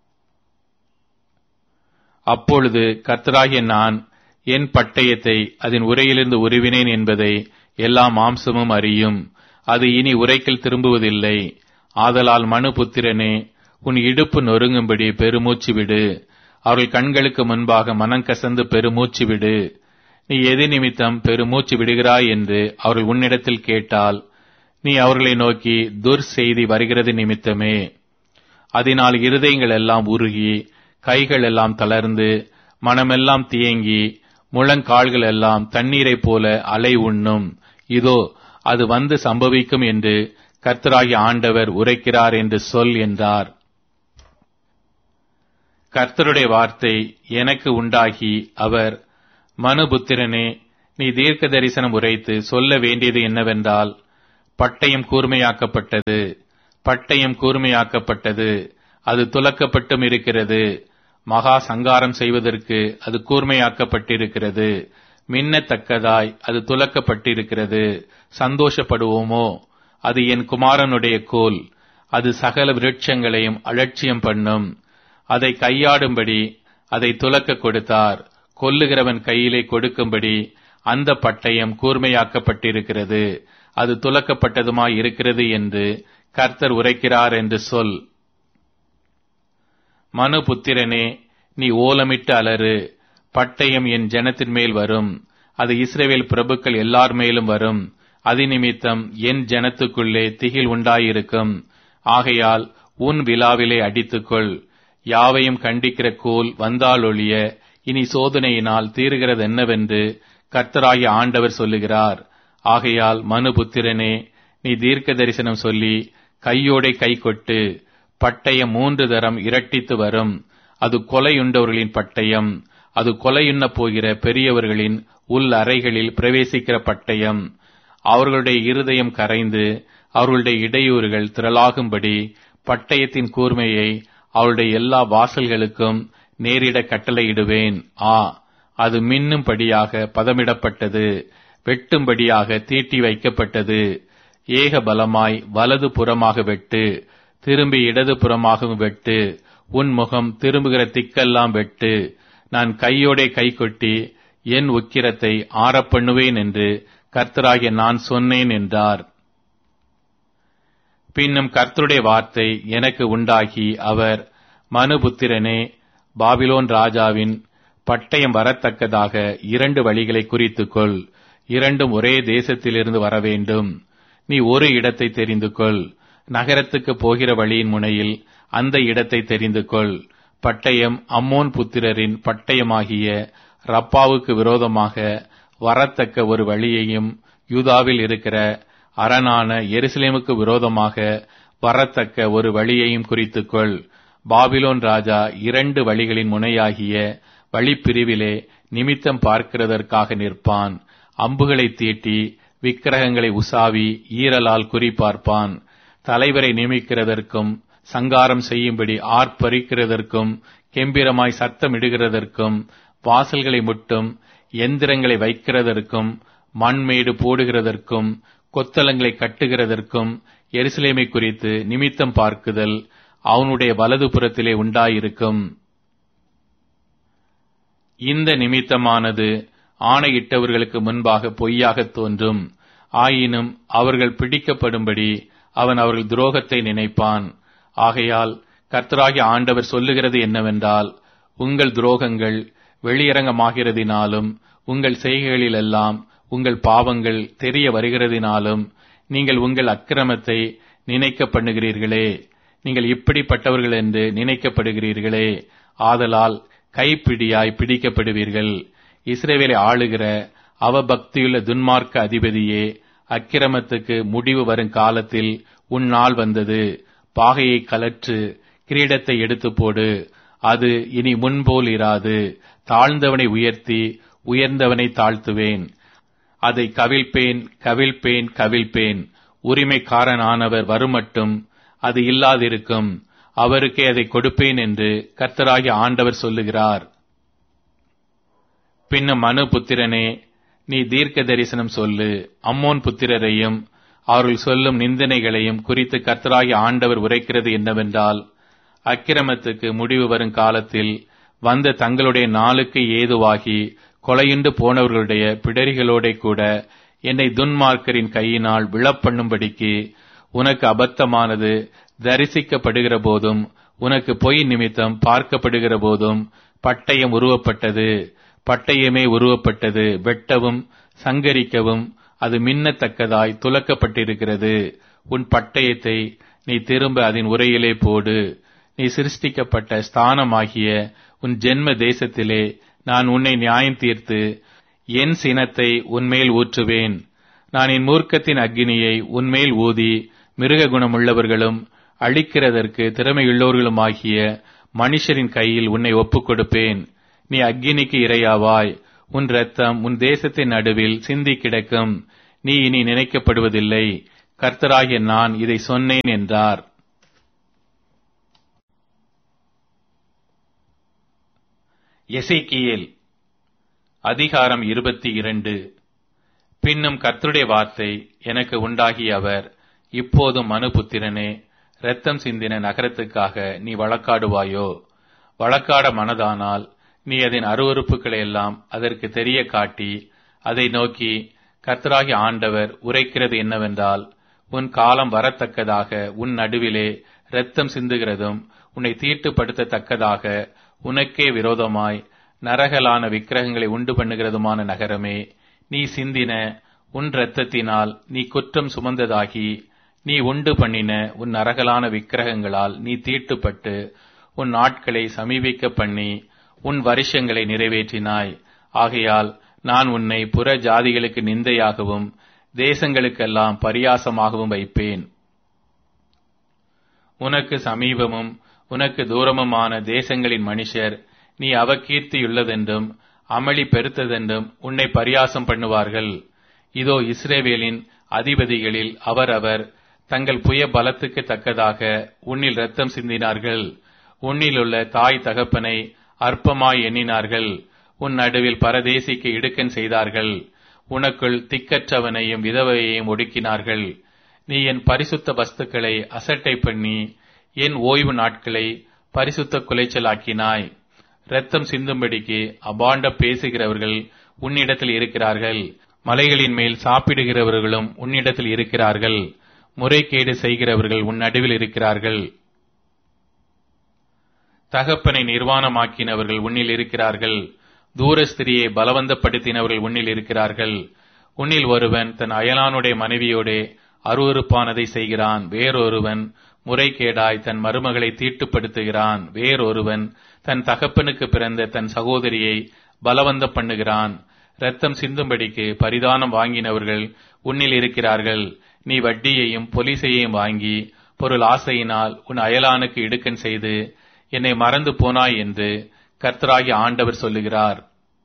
அப்பொழுது கர்த்தராகிய நான் என் பட்டயத்தை அதன் உரையிலிருந்து உருவினேன் என்பதை எல்லா மாம்சமும் அறியும். அது இனி உரைக்கில் திரும்புவதில்லை. ஆதலால் மனுபுத்திரனே, உன் இடுப்பு நொறுங்கும்படி பெருமூச்சு விடு. அவர்கள் கண்களுக்கு முன்பாக மனங்கசந்து பெருமூச்சு விடு. நீ எது நிமித்தம் பெருமூச்சு விடுகிறாய் என்று அவர்கள் உன்னிடத்தில் கேட்டால், நீ அவர்களை நோக்கி, துர் செய்தி வருகிறது நிமித்தமே. அதனால் இருதயங்கள் எல்லாம் உருகி கைகள் எல்லாம் தளர்ந்து மனமெல்லாம் தியங்கி முழங்கால்கள் எல்லாம் தண்ணீரைப் போல அலை உண்ணும். இதோ அது வந்து சம்பவிக்கும் என்று கர்த்தராகிய ஆண்டவர் உரைக்கிறார் என்று சொல் என்றார். கர்த்தருடைய வார்த்தை எனக்கு உண்டாகி அவர், மனுபுத்திரனே, நீ தீர்க்க தரிசனம் உரைத்து சொல்ல வேண்டியது என்னவென்றால், பட்டயம் கூர்மையாக்கப்பட்டது, பட்டயம் கூர்மையாக்கப்பட்டது, அது துலக்கப்பட்டும் இருக்கிறது. மகா சங்காரம் செய்வதற்கு அது கூர்மையாக்கப்பட்டிருக்கிறது. மின்னத்தக்கதாய் அது துலக்கப்பட்டிருக்கிறது. சந்தோஷப்படுவோமோ? அது என் குமாரனுடைய கோல். அது சகல விருட்சங்களையும் அலட்சியம் பண்ணும். அதை கையாடும்படி அதை துலக்க கொடுத்தார். கொல்லுகிறவன் கையிலே கொடுக்கும்படி அந்த பட்டயம் கூர்மையாக்கப்பட்டிருக்கிறது. அது துலக்கப்பட்டதுமாய் இருக்கிறது என்று கர்த்தர் உரைக்கிறார் என்று சொல். மனுபுத்திரனே, நீ ஓலமிட்டு அலறு. பட்டயம் என் ஜனத்தின் மேல் வரும். அது இஸ்ரவேல் பிரபுக்கள் எல்லார் மேலும் வரும். அதிநிமித்தம் என் ஜனத்துக்குள்ளே திகில் உண்டாயிருக்கும். ஆகையால் உன் விலாவிலே அடித்துக்கொள். யாவையும் கண்டிக்கிற கோல் வந்தாலொழிய இனி சோதனையினால் தீருகிறது என்னவென்று கர்த்தராகிய ஆண்டவர் சொல்லுகிறார். ஆகையால் மனுபுத்திரனே, நீ தீர்க்க தரிசனம் சொல்லி கையோடே கை கொட்டு. பட்டயம் மூன்று தரம் இரட்டித்து வரும். அது கொலையுண்டவர்களின் பட்டயம். அது கொலையுண்ண போகிற பெரியவர்களின் உள் அறைகளில் பிரவேசிக்கிற பட்டயம். அவர்களுடைய இருதயம் கரைந்து அவர்களுடைய இடையூறுகள் திரளாகும்படி பட்டயத்தின் கூர்மையை அவருடைய எல்லா வாசல்களுக்கும் நேரிட கட்டளையிடுவேன். ஆ, அது மின்னும்படியாக பதமிடப்பட்டது, வெட்டும்படியாக தீட்டி வைக்கப்பட்டது. ஏக பலமாய் வலது புறமாக வெட்டு, திரும்பி இடது புறமாகவும் வெட்டு. உன் முகம் திரும்புகிற திக்கெல்லாம் வெட்டு. நான் கையோடே கை கொட்டி என் உக்கிரத்தை ஆறப்பண்ணுவேன் என்று கர்த்தராகிய நான் சொன்னேன் என்றார். பின்னும் கர்த்தருடைய வார்த்தை எனக்கு உண்டாகி அவர், மனுபுத்திரனே, பாபிலோன் ராஜாவின் பட்டயம் வரத்தக்கதாக இரண்டு வழிகளை குறித்துக்கொள். இரண்டும் ஒரே தேசத்திலிருந்து வரவேண்டும். நீ ஒரு இடத்தை தெரிந்து கொள். நகரத்துக்கு போகிற வழியின் முனையில் அந்த இடத்தை தெரிந்து கொள். பட்டயம் அம்மோன் புத்திரரின் பட்டயமாகிய ரப்பாவுக்கு விரோதமாக வரத்தக்க ஒரு வழியையும், யூதாவில் இருக்கிற அரணான எருசலேமுக்கு விரோதமாக வரத்தக்க ஒரு வழியையும் குறித்துக்கொள். பாபிலோன் ராஜா இரண்டு வழிகளின் முனையாகிய வழிப்பிரிவிலே நிமித்தம் பார்க்கிறதற்காக நிற்பான். அம்புகளை தீட்டி விக்கிரகங்களை உசாவி ஈரலால் குறிப்பார்ப்பான். தலைவரை நியமிக்கிறதற்கும் சங்காரம் செய்யும்படி ஆர்ப்பரிக்கிறதற்கும் கெம்பிரமாய் சத்தமிடுகிறதற்கும் வாசல்களை முட்டும் எந்திரங்களை வைக்கிறதற்கும் மண்மேடு போடுகிறதற்கும் கொத்தளங்களை கட்டுகிறதற்கும் எருசலேமை குறித்து நிமித்தம் பார்க்குதல் அவனுடைய வலது புறத்திலே உண்டாயிருக்கும். இந்த நிமித்தமானது ஆணையிட்டவர்களுக்கு முன்பாக பொய்யாக தோன்றும். ஆயினும் அவர்கள் பிடிக்கப்படும்படி அவன் அவர்கள் துரோகத்தை நினைப்பான். ஆகையால் கர்த்தராகிய ஆண்டவர் சொல்லுகிறது என்னவென்றால், உங்கள் துரோகங்கள் வெளியரங்கமாகிறதினாலும் உங்கள் செய்கைகளிலெல்லாம் உங்கள் பாவங்கள் தெரிய வருகிறதினாலும் நீங்கள் உங்கள் அக்கிரமத்தை நினைக்க பண்ணுகிறீர்களே. நீங்கள் இப்படிப்பட்டவர்கள் என்று நினைக்கப்படுகிறீர்களே. ஆதலால் கைப்பிடியாய் பிடிக்கப்படுவீர்கள். இஸ்ரவேலை ஆளுகிற அவபக்தியுள்ள துன்மார்க்க அதிபதியே, அக்கிரமத்துக்கு முடிவு வரும் காலத்தில் உன் நாள் வந்தது. பாகையை கலற்று, கிரீடத்தை எடுத்து போடு. அது இனி முன்போல் இராது. தாழ்ந்தவனை உயர்த்தி உயர்ந்தவனை தாழ்த்துவேன். அதை கவிழ்ப்பேன், கவிழ்ப்பேன், கவிழ்ப்பேன். உரிமைக்காரனானவர் வருமட்டும் அது இல்லாதிருக்கும். அவருக்கே அதை கொடுப்பேன் என்று கர்த்தராகிய ஆண்டவர் சொல்லுகிறார். பின்னும் மனுபுத்திரனே, நீ தீர்க்க தரிசனம் சொல்லு. அம்மோன் புத்திரரையும் அவர்கள் சொல்லும் நிந்தனைகளையும் குறித்து கர்த்தராகிய ஆண்டவர் உரைக்கிறது என்னவென்றால், அக்கிரமத்துக்கு முடிவு வரும் காலத்தில் வந்த தங்களுடைய நாளுக்கு ஏதுவாகி கொலையுண்டு போனவர்களுடைய பிடரிகளோட கூட என்னை துன்மார்க்கரின் கையினால் விழப்பண்ணும்படிக்கு உனக்கு அபத்தமானது தரிசிக்கப்படுகிற போதும் உனக்கு பொய் நிமித்தம் பார்க்கப்படுகிற போதும் பட்டயம் உருவப்பட்டது. பட்டயமே உருவப்பட்டது. வெட்டவும் சங்கரிக்கவும் அது மின்னத்தக்கதாய் துலக்கப்பட்டிருக்கிறது. உன் பட்டயத்தை நீ திரும்ப அதன் உரையிலே போடு. நீ சிருஷ்டிக்கப்பட்ட ஸ்தானமாகிய உன் ஜென்ம தேசத்திலே நான் உன்னை நியாயம் தீர்த்து என் சினத்தை உன்மேல் ஊற்றுவேன். நான் என் மூர்க்கத்தின் அக்கினியை உன்மேல் ஊதி மிருக குணமுள்ளவர்களும் அழிக்கிறதற்கு திறமையுள்ளவர்களுமாகிய மனுஷரின் கையில் உன்னை ஒப்புக் கொடுப்பேன். நீ அக்கினிக்கு இரையாவாய். உன் இரத்தம் உன் தேசத்தின் நடுவில் சிந்தி கிடக்கும். நீ இனி நினைக்கப்படுவதில்லை. கர்த்தராகிய நான் இதை சொன்னேன் என்றார். எசேக்கியேல் அதிகாரம் இருபத்தி இரண்டு. பின்னும் கர்த்தருடைய வார்த்தை எனக்கு உண்டாகிய அவர், இப்போதும் மனுபுத்திரனே, இரத்தம் சிந்தின நகரத்துக்காக நீ வழக்காடுவாயோ? வழக்காட மனதானால் நீ அதன் அருவருப்புகளை எல்லாம் அதற்கு தெரிய காட்டி அதை நோக்கி, கர்த்தராகிய ஆண்டவர் உரைக்கிறது என்னவென்றால், உன் காலம் வரத்தக்கதாக உன் நடுவிலே இரத்தம் சிந்துகிறதும் உன்னை தீட்டுப்படுத்தத்தக்கதாக உனக்கே விரோதமாய் நரகலான விக்கிரகங்களை உண்டு பண்ணுகிறதுமான நகரமே, நீ சிந்தின உன் இரத்தத்தினால் நீ குற்றம் சுமந்ததாகி, நீ உண்டு பண்ணின உன் நரகலான விக்கிரகங்களால் நீ தீட்டுப்பட்டு உன் நாட்களை சமீபிக்க பண்ணி உன் வருஷங்களை நிறைவேற்றினாய். ஆகையால் நான் உன்னை புற ஜாதிகளுக்கு நிந்தையாகவும் தேசங்களுக்கெல்லாம் பரியாசமாகவும் வைப்பேன். உனக்கு சமீபமும் உனக்கு தூரமுமான தேசங்களின் மனுஷர் நீ அவகீர்த்தியுள்ளதென்றும் அமளி பெருத்ததென்றும் உன்னை பரியாசம் பண்ணுவார்கள். இதோ, இஸ்ரவேலின் அதிபதிகளில் அவரவர் தங்கள் புய பலத்துக்கு தக்கதாக உன்னில் இரத்தம் சிந்தினார்கள். உன்னிலுள்ள தாய் தகப்பனை அற்பமாய் எண்ணினார்கள். உன் நடுவில் பரதேசிக்கு இடுக்கன் செய்தார்கள். உனக்குள் திக்கற்றவனையும் விதவையையும் ஒடுக்கினார்கள். நீ என் பரிசுத்த வஸ்துக்களை அசட்டை பண்ணி என் ஓய்வு நாட்களை பரிசுத்த குலைச்சலாக்கினாய். இரத்தம் சிந்தும்படிக்கு அபாண்ட பேசுகிறவர்கள் உன்னிடத்தில் இருக்கிறார்கள். மலைகளின் மேல் சாப்பிடுகிறவர்களும் உன்னிடத்தில் இருக்கிறார்கள். முறைகேடு செய்கிறவர்கள் உன் நடுவில் இருக்கிறார்கள். தகப்பனை நிர்வாணமாக்கினவர்கள் உன்னில் இருக்கிறார்கள். தூரஸ்திரியை பலவந்தப்படுத்தினவர்கள் உன்னில் இருக்கிறார்கள். உன்னில் ஒருவன் தன் அயலானுடைய மனைவியோடே அருவருப்பானதை செய்கிறான். வேறொருவன் முறைகேடாய் தன் மருமகளை தீட்டுப்படுத்துகிறான். வேறொருவன் தன் தகப்பனுக்கு பிறந்த தன் சகோதரியை பலவந்தம் பண்ணுகிறான். இரத்தம் சிந்தும்படிக்கு பரிதானம் வாங்கினவர்கள் உன்னில் இருக்கிறார்கள். நீ வட்டியையும் பொலிசையையும் வாங்கி பொருள் ஆசையினால் உன் அயலானுக்கு இடுக்கன் செய்து என்னை மறந்து போனாய் என்று கர்த்தராகிய ஆண்டவர் சொல்லுகிறார்.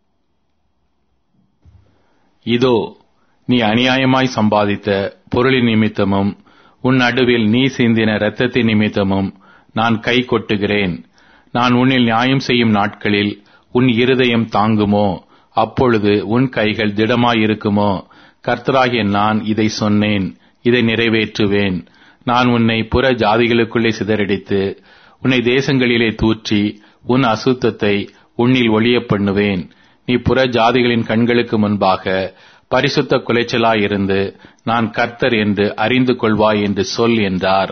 இதோ, நீ அநியாயமாய் சம்பாதித்த பொருளின் நிமித்தமும் உன் நடுவில் நீ சிந்தின இரத்தத்தின் நிமித்தமும் நான் கை கொட்டுகிறேன். நான் உன்னில் நியாயம் செய்யும் நாட்களில் உன் இருதயம் தாங்குமோ? அப்பொழுது உன் கைகள் திடமாயிருக்குமோ? கர்த்தராகிய நான் இதை சொன்னேன், இதை நிறைவேற்றுவேன். நான் உன்னை புற ஜாதிகளுக்குள்ளே சிதறடித்து உன்னை தேசங்களிலே தூற்றி உன் அசுத்தத்தை உன்னில் ஒழிய பண்ணுவேன். நீ புற ஜாதிகளின் கண்களுக்கு முன்பாக பரிசுத்த குலைச்சலாயிருந்து நான் கர்த்தர் என்று அறிந்து கொள்வாய் என்று சொல் என்றார்.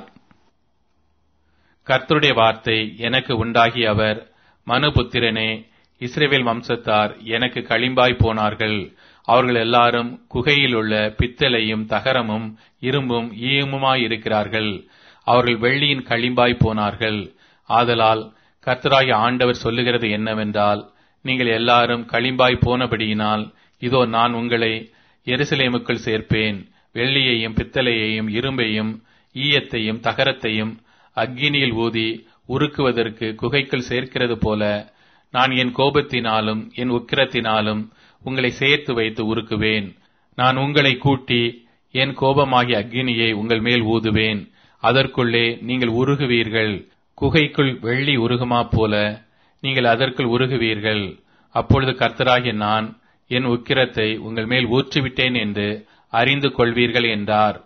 கர்த்தருடைய வார்த்தை எனக்கு உண்டாகி அவர், மனுபுத்திரனே, இஸ்ரவேல் வம்சத்தார் எனக்கு களிம்பாய் போனார்கள். அவர்கள் எல்லாரும் குகையில் உள்ள பித்தளையும் தகரமும் இரும்பும் ஈயமுமாயிருக்கிறார்கள். அவர்கள் வெள்ளியின் களிம்பாய் போனார்கள். ஆதலால் கர்த்தராகிய ஆண்டவர் சொல்லுகிறது என்னவென்றால், நீங்கள் எல்லாரும் களிம்பாய் போனபடியினால் இதோ நான் உங்களை எருசலேமுக்குள் சேர்ப்பேன். வெள்ளியையும் பித்தளையையும் இரும்பையும் ஈயத்தையும் தகரத்தையும் அக்கினியில் ஊதி உருக்குவதற்கு குகைக்குள் சேர்க்கிறது போல நான் என் கோபத்தினாலும் என் உக்கிரத்தினாலும் உங்களை சேர்த்து வைத்து உருக்குவேன். நான் உங்களை கூட்டி என் கோபமாகிய அக்கினியை உங்கள் மேல் ஊதுவேன். அதற்குள்ளே நீங்கள் உருகுவீர்கள். குகைக்குள் வெள்ளி உருகுமா போல நீங்கள் அதற்குள் உருகுவீர்கள். அப்பொழுது கர்த்தராகிய நான் என் உக்கிரத்தை உங்கள் மேல் ஊற்றிவிட்டேன் என்று அறிந்து கொள்வீர்கள் என்றார்.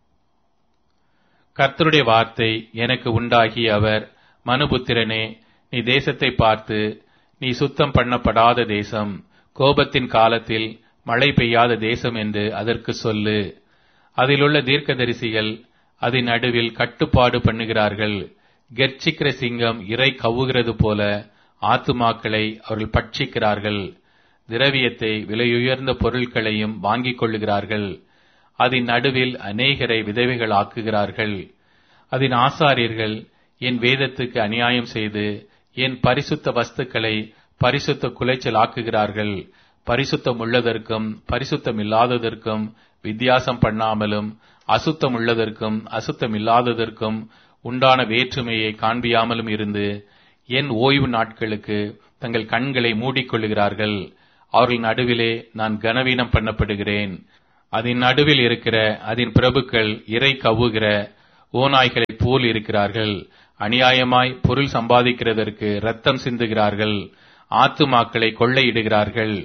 கர்த்தருடைய வார்த்தை எனக்கு உண்டாகி அவர், மனுபுத்திரனே, நீ தேசத்தை பார்த்து, நீ சுத்தம் பண்ணப்படாத தேசம், கோபத்தின் காலத்தில் மழை பெய்யாத தேசம் என்று அதற்கு சொல்லு. அதிலுள்ள தீர்க்கதரிசிகள் அதன் நடுவில் கட்டுப்பாடு பண்ணுகிறார்கள். கெர்ச்சிக்கிற சிங்கம் இரை கவ்வுகிறது போல ஆத்துமாக்களை அவர்கள் பட்சிக்கிறார்கள். திரவியத்தை விலையுயர்ந்த பொருட்களையும் வாங்கிக் கொள்ளுகிறார்கள். அதன் நடுவில் அநேகரை விதவைகள் ஆக்குகிறார்கள். அதன் ஆசாரியர்கள் என் வேதத்துக்கு அநியாயம் செய்து என் பரிசுத்த வஸ்துக்களை பரிசுத்த குலைச்சல் ஆக்குகிறார்கள். பரிசுத்தம் உள்ளதற்கும் பரிசுத்தம் இல்லாததற்கும் வித்தியாசம் பண்ணாமலும் அசுத்தம் உள்ளதற்கும் அசுத்தம் இல்லாததற்கும் உண்டான வேற்றுமையை காண்பியாமலும் இருந்து என் ஓய்வு நாட்களுக்கு தங்கள் கண்களை மூடிக்கொள்ளுகிறார்கள். அவர்கள் நடுவிலே நான் கனவீனம் பண்ணப்படுகிறேன். அதன் நடுவில் இருக்கிற அதன் பிரபுக்கள் இறை கவ்வுகிற ஓநாய்களைப் போல் இருக்கிறார்கள். அநியாயமாய் பொருள் சம்பாதிக்கிறதற்கு இரத்தம் சிந்துகிறார்கள். ஆத்துமாக்களை கொள்ளையிடுகிறார்கள்.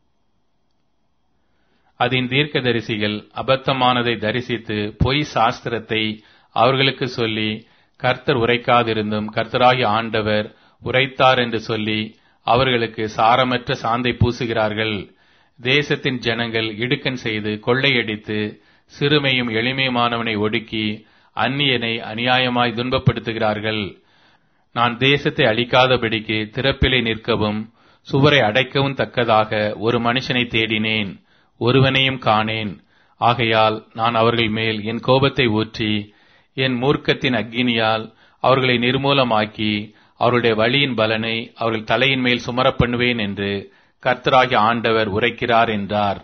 அதன் தீர்க்கதரிசிகள் அபத்தமானதை தரிசித்து பொய் சாஸ்திரத்தை அவர்களுக்கு சொல்லி, கர்த்தர் உரைக்காதிருந்தும் கர்த்தராகிய ஆண்டவர் உரைத்தார் என்று சொல்லி அவர்களுக்கு சாரமற்ற சாந்தை பூசுகிறார்கள். தேசத்தின் ஜனங்கள் இடுக்கண் செய்து கொள்ளையடித்து சிறுமையும் எளிமையுமானவனை ஒடுக்கி அந்நியனை அநியாயமாய் துன்பப்படுத்துகிறார்கள். நான் தேசத்தை அழிக்காதபடிக்கு திறப்பிலே நிற்கவும் சுவரை அடைக்கவும் தக்கதாக ஒரு மனுஷனை தேடினேன், ஒருவனையும் காணேன். ஆகையால் நான் அவர்கள் மேல் என் கோபத்தை ஊற்றி என் மூர்க்கத்தின் அக்கினியால் அவர்களை நிர்மூலமாக்கி அவருடைய வழியின் பலனை அவர்கள் தலையின் மேல் சுமரப் பண்ணுவேன் என்று கர்த்தராகிய ஆண்டவர் உரைக்கிறார் என்றார்.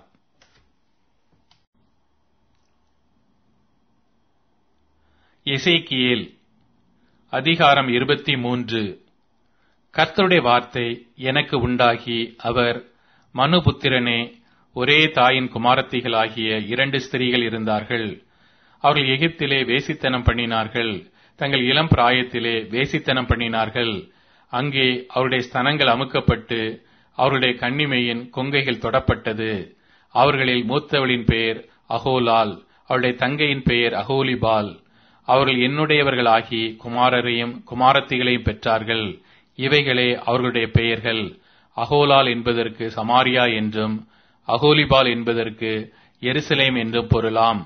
எசேக்கியேல் அதிகாரம் இருபத்தி மூன்று. கர்த்தருடைய வார்த்தை எனக்கு உண்டாகி அவர், மனுபுத்திரனே, ஒரே தாயின் குமாரத்திகளாகிய இரண்டு ஸ்திரீகள் இருந்தார்கள். அவர்கள் எகிப்திலே வேசித்தனம் பண்ணினார்கள். தங்கள் இளம் பிராயத்திலே வேசித்தனம் பண்ணினார்கள். அங்கே அவருடைய ஸ்தனங்கள் அமுக்கப்பட்டு அவருடைய கன்னிமையின் கொங்கைகள் தொடப்பட்டது. அவர்களில் மூத்தவளின் பெயர் அகோலால், அவருடைய தங்கையின் பெயர் அகோலிபால். அவர்கள் என்னுடையவர்களாகி குமாரரையும் குமாரத்திகளையும் பெற்றார்கள். இவைகளே அவர்களுடைய பெயர்கள். அகோலால் என்பதற்கு சமாரியா என்றும் அகோலிபால் என்பதற்கு எருசலேம் என்றும் பொருளாம்.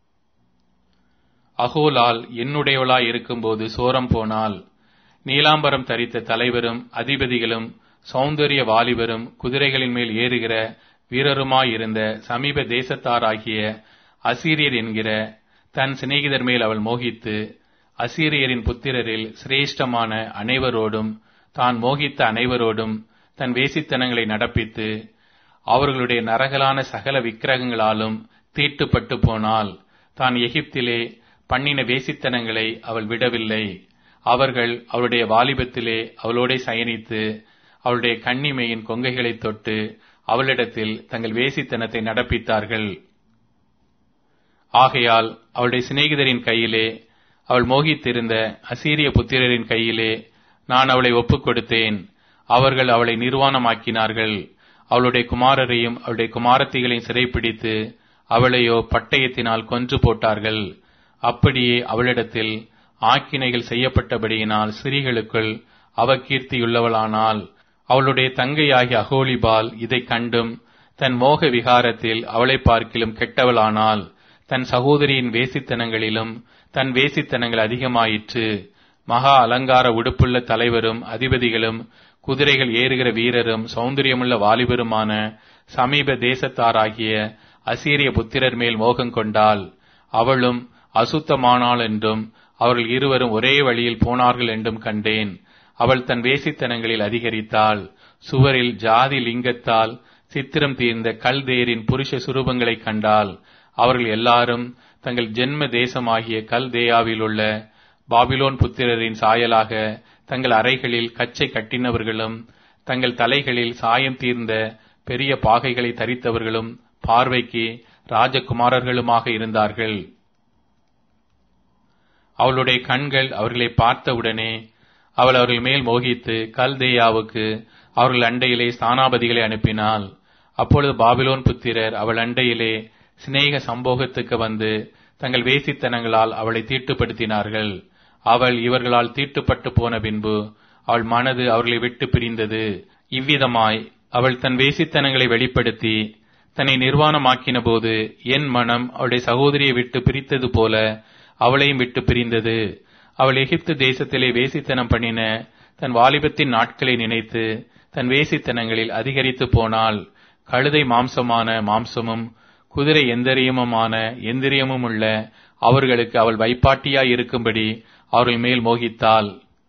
அகோலால் என்னுடையவளாய் இருக்கும்போது சோரம் போனாள். நீலாம்பரம் தரித்த தலைவரும் அதிபதிகளும் சௌந்தரிய வாலிபரும் குதிரைகளின் மேல் ஏறுகிற வீரருமாயிருந்த சமீப தேசத்தாராகிய அசீரியர் என்கிற தன் சிநேகிதர் மேல் அவள் மோகித்து அசீரியரின் புத்திரரில் சிரேஷ்டமான அனைவரோடும் தான் மோகித்த அனைவரோடும் தன் வேசித்தனங்களை நடப்பித்து அவர்களுடைய நரகலான சகல விக்கிரகங்களாலும் தீட்டுப்பட்டு போனால் தான் எகிப்திலே பண்ணின வேசித்தனங்களை அவள் விடவில்லை. அவர்கள் அவளுடைய வாலிபத்திலே அவளோட சயனித்து அவளுடைய கன்னிமையின் கொங்கைகளை தொட்டு அவளிடத்தில் தங்கள் வேசித்தனத்தை நடப்பித்தார்கள். ஆகையால் அவளுடைய சிநேகிதரின் கையிலே, அவள் மோகித்திருந்த அசீரிய புத்திரரின் கையிலே நான் அவளை ஒப்புக் கொடுத்தேன். அவர்கள் அவளை நிர்வாணமாக்கினார்கள். அவளுடைய குமாரரையும் அவளுடைய குமாரத்திகளையும் சிறைப்பிடித்து அவளையோ பட்டயத்தினால் கொன்று போட்டார்கள். அப்படியே அவளிடத்தில் ஆக்கினைகள் செய்யப்பட்டபடியினால் ஸ்திரீகளுக்குள் அவகீர்த்தியுள்ளவளானால். அவளுடைய தங்கையாகிய அகோலிபால் இதை கண்டும் தன் மோக விகாரத்தில் அவளை பார்க்கிலும் கெட்டவளானால். தன் சகோதரியின் வேசித்தனங்களிலும் தன் வேசித்தனங்கள் அதிகமாயிற்று. மகா அலங்கார உடுப்புள்ள தலைவரும் அதிபதிகளும் குதிரைகள் ஏறுகிற வீரரும் சௌந்தரியமுள்ள வாலிபருமான சமீப தேசத்தாராகிய அசீரிய புத்திரர் மேல் மோகம் கொண்டாள். அவளும் அசுத்தமானாள் என்றும் அவர்கள் இருவரும் ஒரே வழியில் போனார்கள் என்றும் கண்டேன். அவள் தன் வேசித்தனங்களில் அதிகரித்தாள். சுவரில் ஜாதி லிங்கத்தால் சித்திரம் தீர்ந்த கல்தேரின் புருஷ சுரூபங்களை கண்டாள். அவர்கள் எல்லாரும் தங்கள் ஜென்ம தேசமாகிய கல்தேயாவில் உள்ள பாபிலோன் புத்திரரின் சாயலாக தங்கள் அறைகளில் கச்சை கட்டினவர்களும் தங்கள் தலைகளில் சாயம் தீர்ந்த பெரிய பாகைகளை தரித்தவர்களும் பார்வைக்கு ராஜகுமாரர்களுமாக இருந்தார்கள். அவளுடைய கண்கள் அவர்களை பார்த்தவுடனே அவள் அவர்கள் மேல் மோகித்து கல்தேயாவுக்கு அவர்கள் அண்டையிலே ஸ்தானாபதிகளை அனுப்பினாள். அப்பொழுது பாபிலோன் புத்திரர் அவள் அண்டையிலே சிநேக சம்போகத்துக்கு வந்து தங்கள் வேசித்தனங்களால் அவளை தீட்டுப்படுத்தினார்கள். அவள் இவர்களால் தீட்டுப்பட்டு போன பின்பு அவள் மனது அவர்களை விட்டு பிரிந்தது. இவ்விதமாய் அவள் தன் வேசித்தனங்களை வெளிப்படுத்தி தன்னை நிர்வாணமாக்கின போது என் மனம் அவளுடைய சகோதரியை விட்டு பிரித்தது போல அவளையும் விட்டு பிரிந்தது. அவள் எகிப்து தேசத்திலே வேசித்தனம் பண்ணின தன் வாலிபத்தின் நாட்களை நினைத்து தன் வேசித்தனங்களில் அதிகரித்து போனாள். கழுதை மாம்சமான மாம்சமும் குதிரை எந்திரியமுமான எந்திரியமும் உள்ள அவர்களுக்கு அவள் வைப்பாட்டியாய் இருக்கும்படி அவர்கள் மேல் மோகித்தாள்.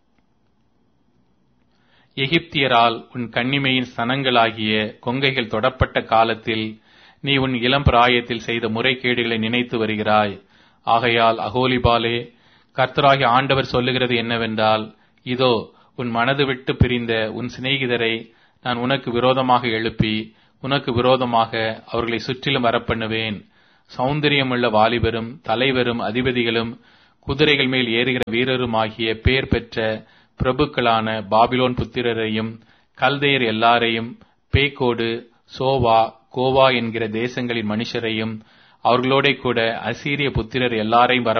எகிப்தியரால் உன் கன்னிமையின் ஸ்தனங்களாகிய கொங்கைகள் தொடப்பட்ட காலத்தில் நீ உன் இளம் பிராயத்தில் செய்த முறைகேடுகளை நினைத்து வருகிறாய். ஆகையால் அகோலிபாலே, கர்த்தராகிய ஆண்டவர் சொல்லுகிறது என்னவென்றால், இதோ உன் மனது விட்டு பிரிந்த உன் சிநேகிதரை நான் உனக்கு விரோதமாக எழுப்பி உனக்கு விரோதமாக அவர்களை சுற்றிலும் வரப்பண்ணுவேன். சௌந்தரியமுள்ள வாலிபரும் தலைவரும் அதிபதிகளும் குதிரைகள் மேல் ஏறுகிற வீரருமாகிய பேர் பெற்ற பிரபுக்களான பாபிலோன் புத்திரரையும் கல்தையர் எல்லாரையும் பேக்கோடு சோவா கோவா என்கிற தேசங்களின் மனுஷரையும் அவர்களோட கூட அசீரிய புத்திரர் எல்லாரையும் வர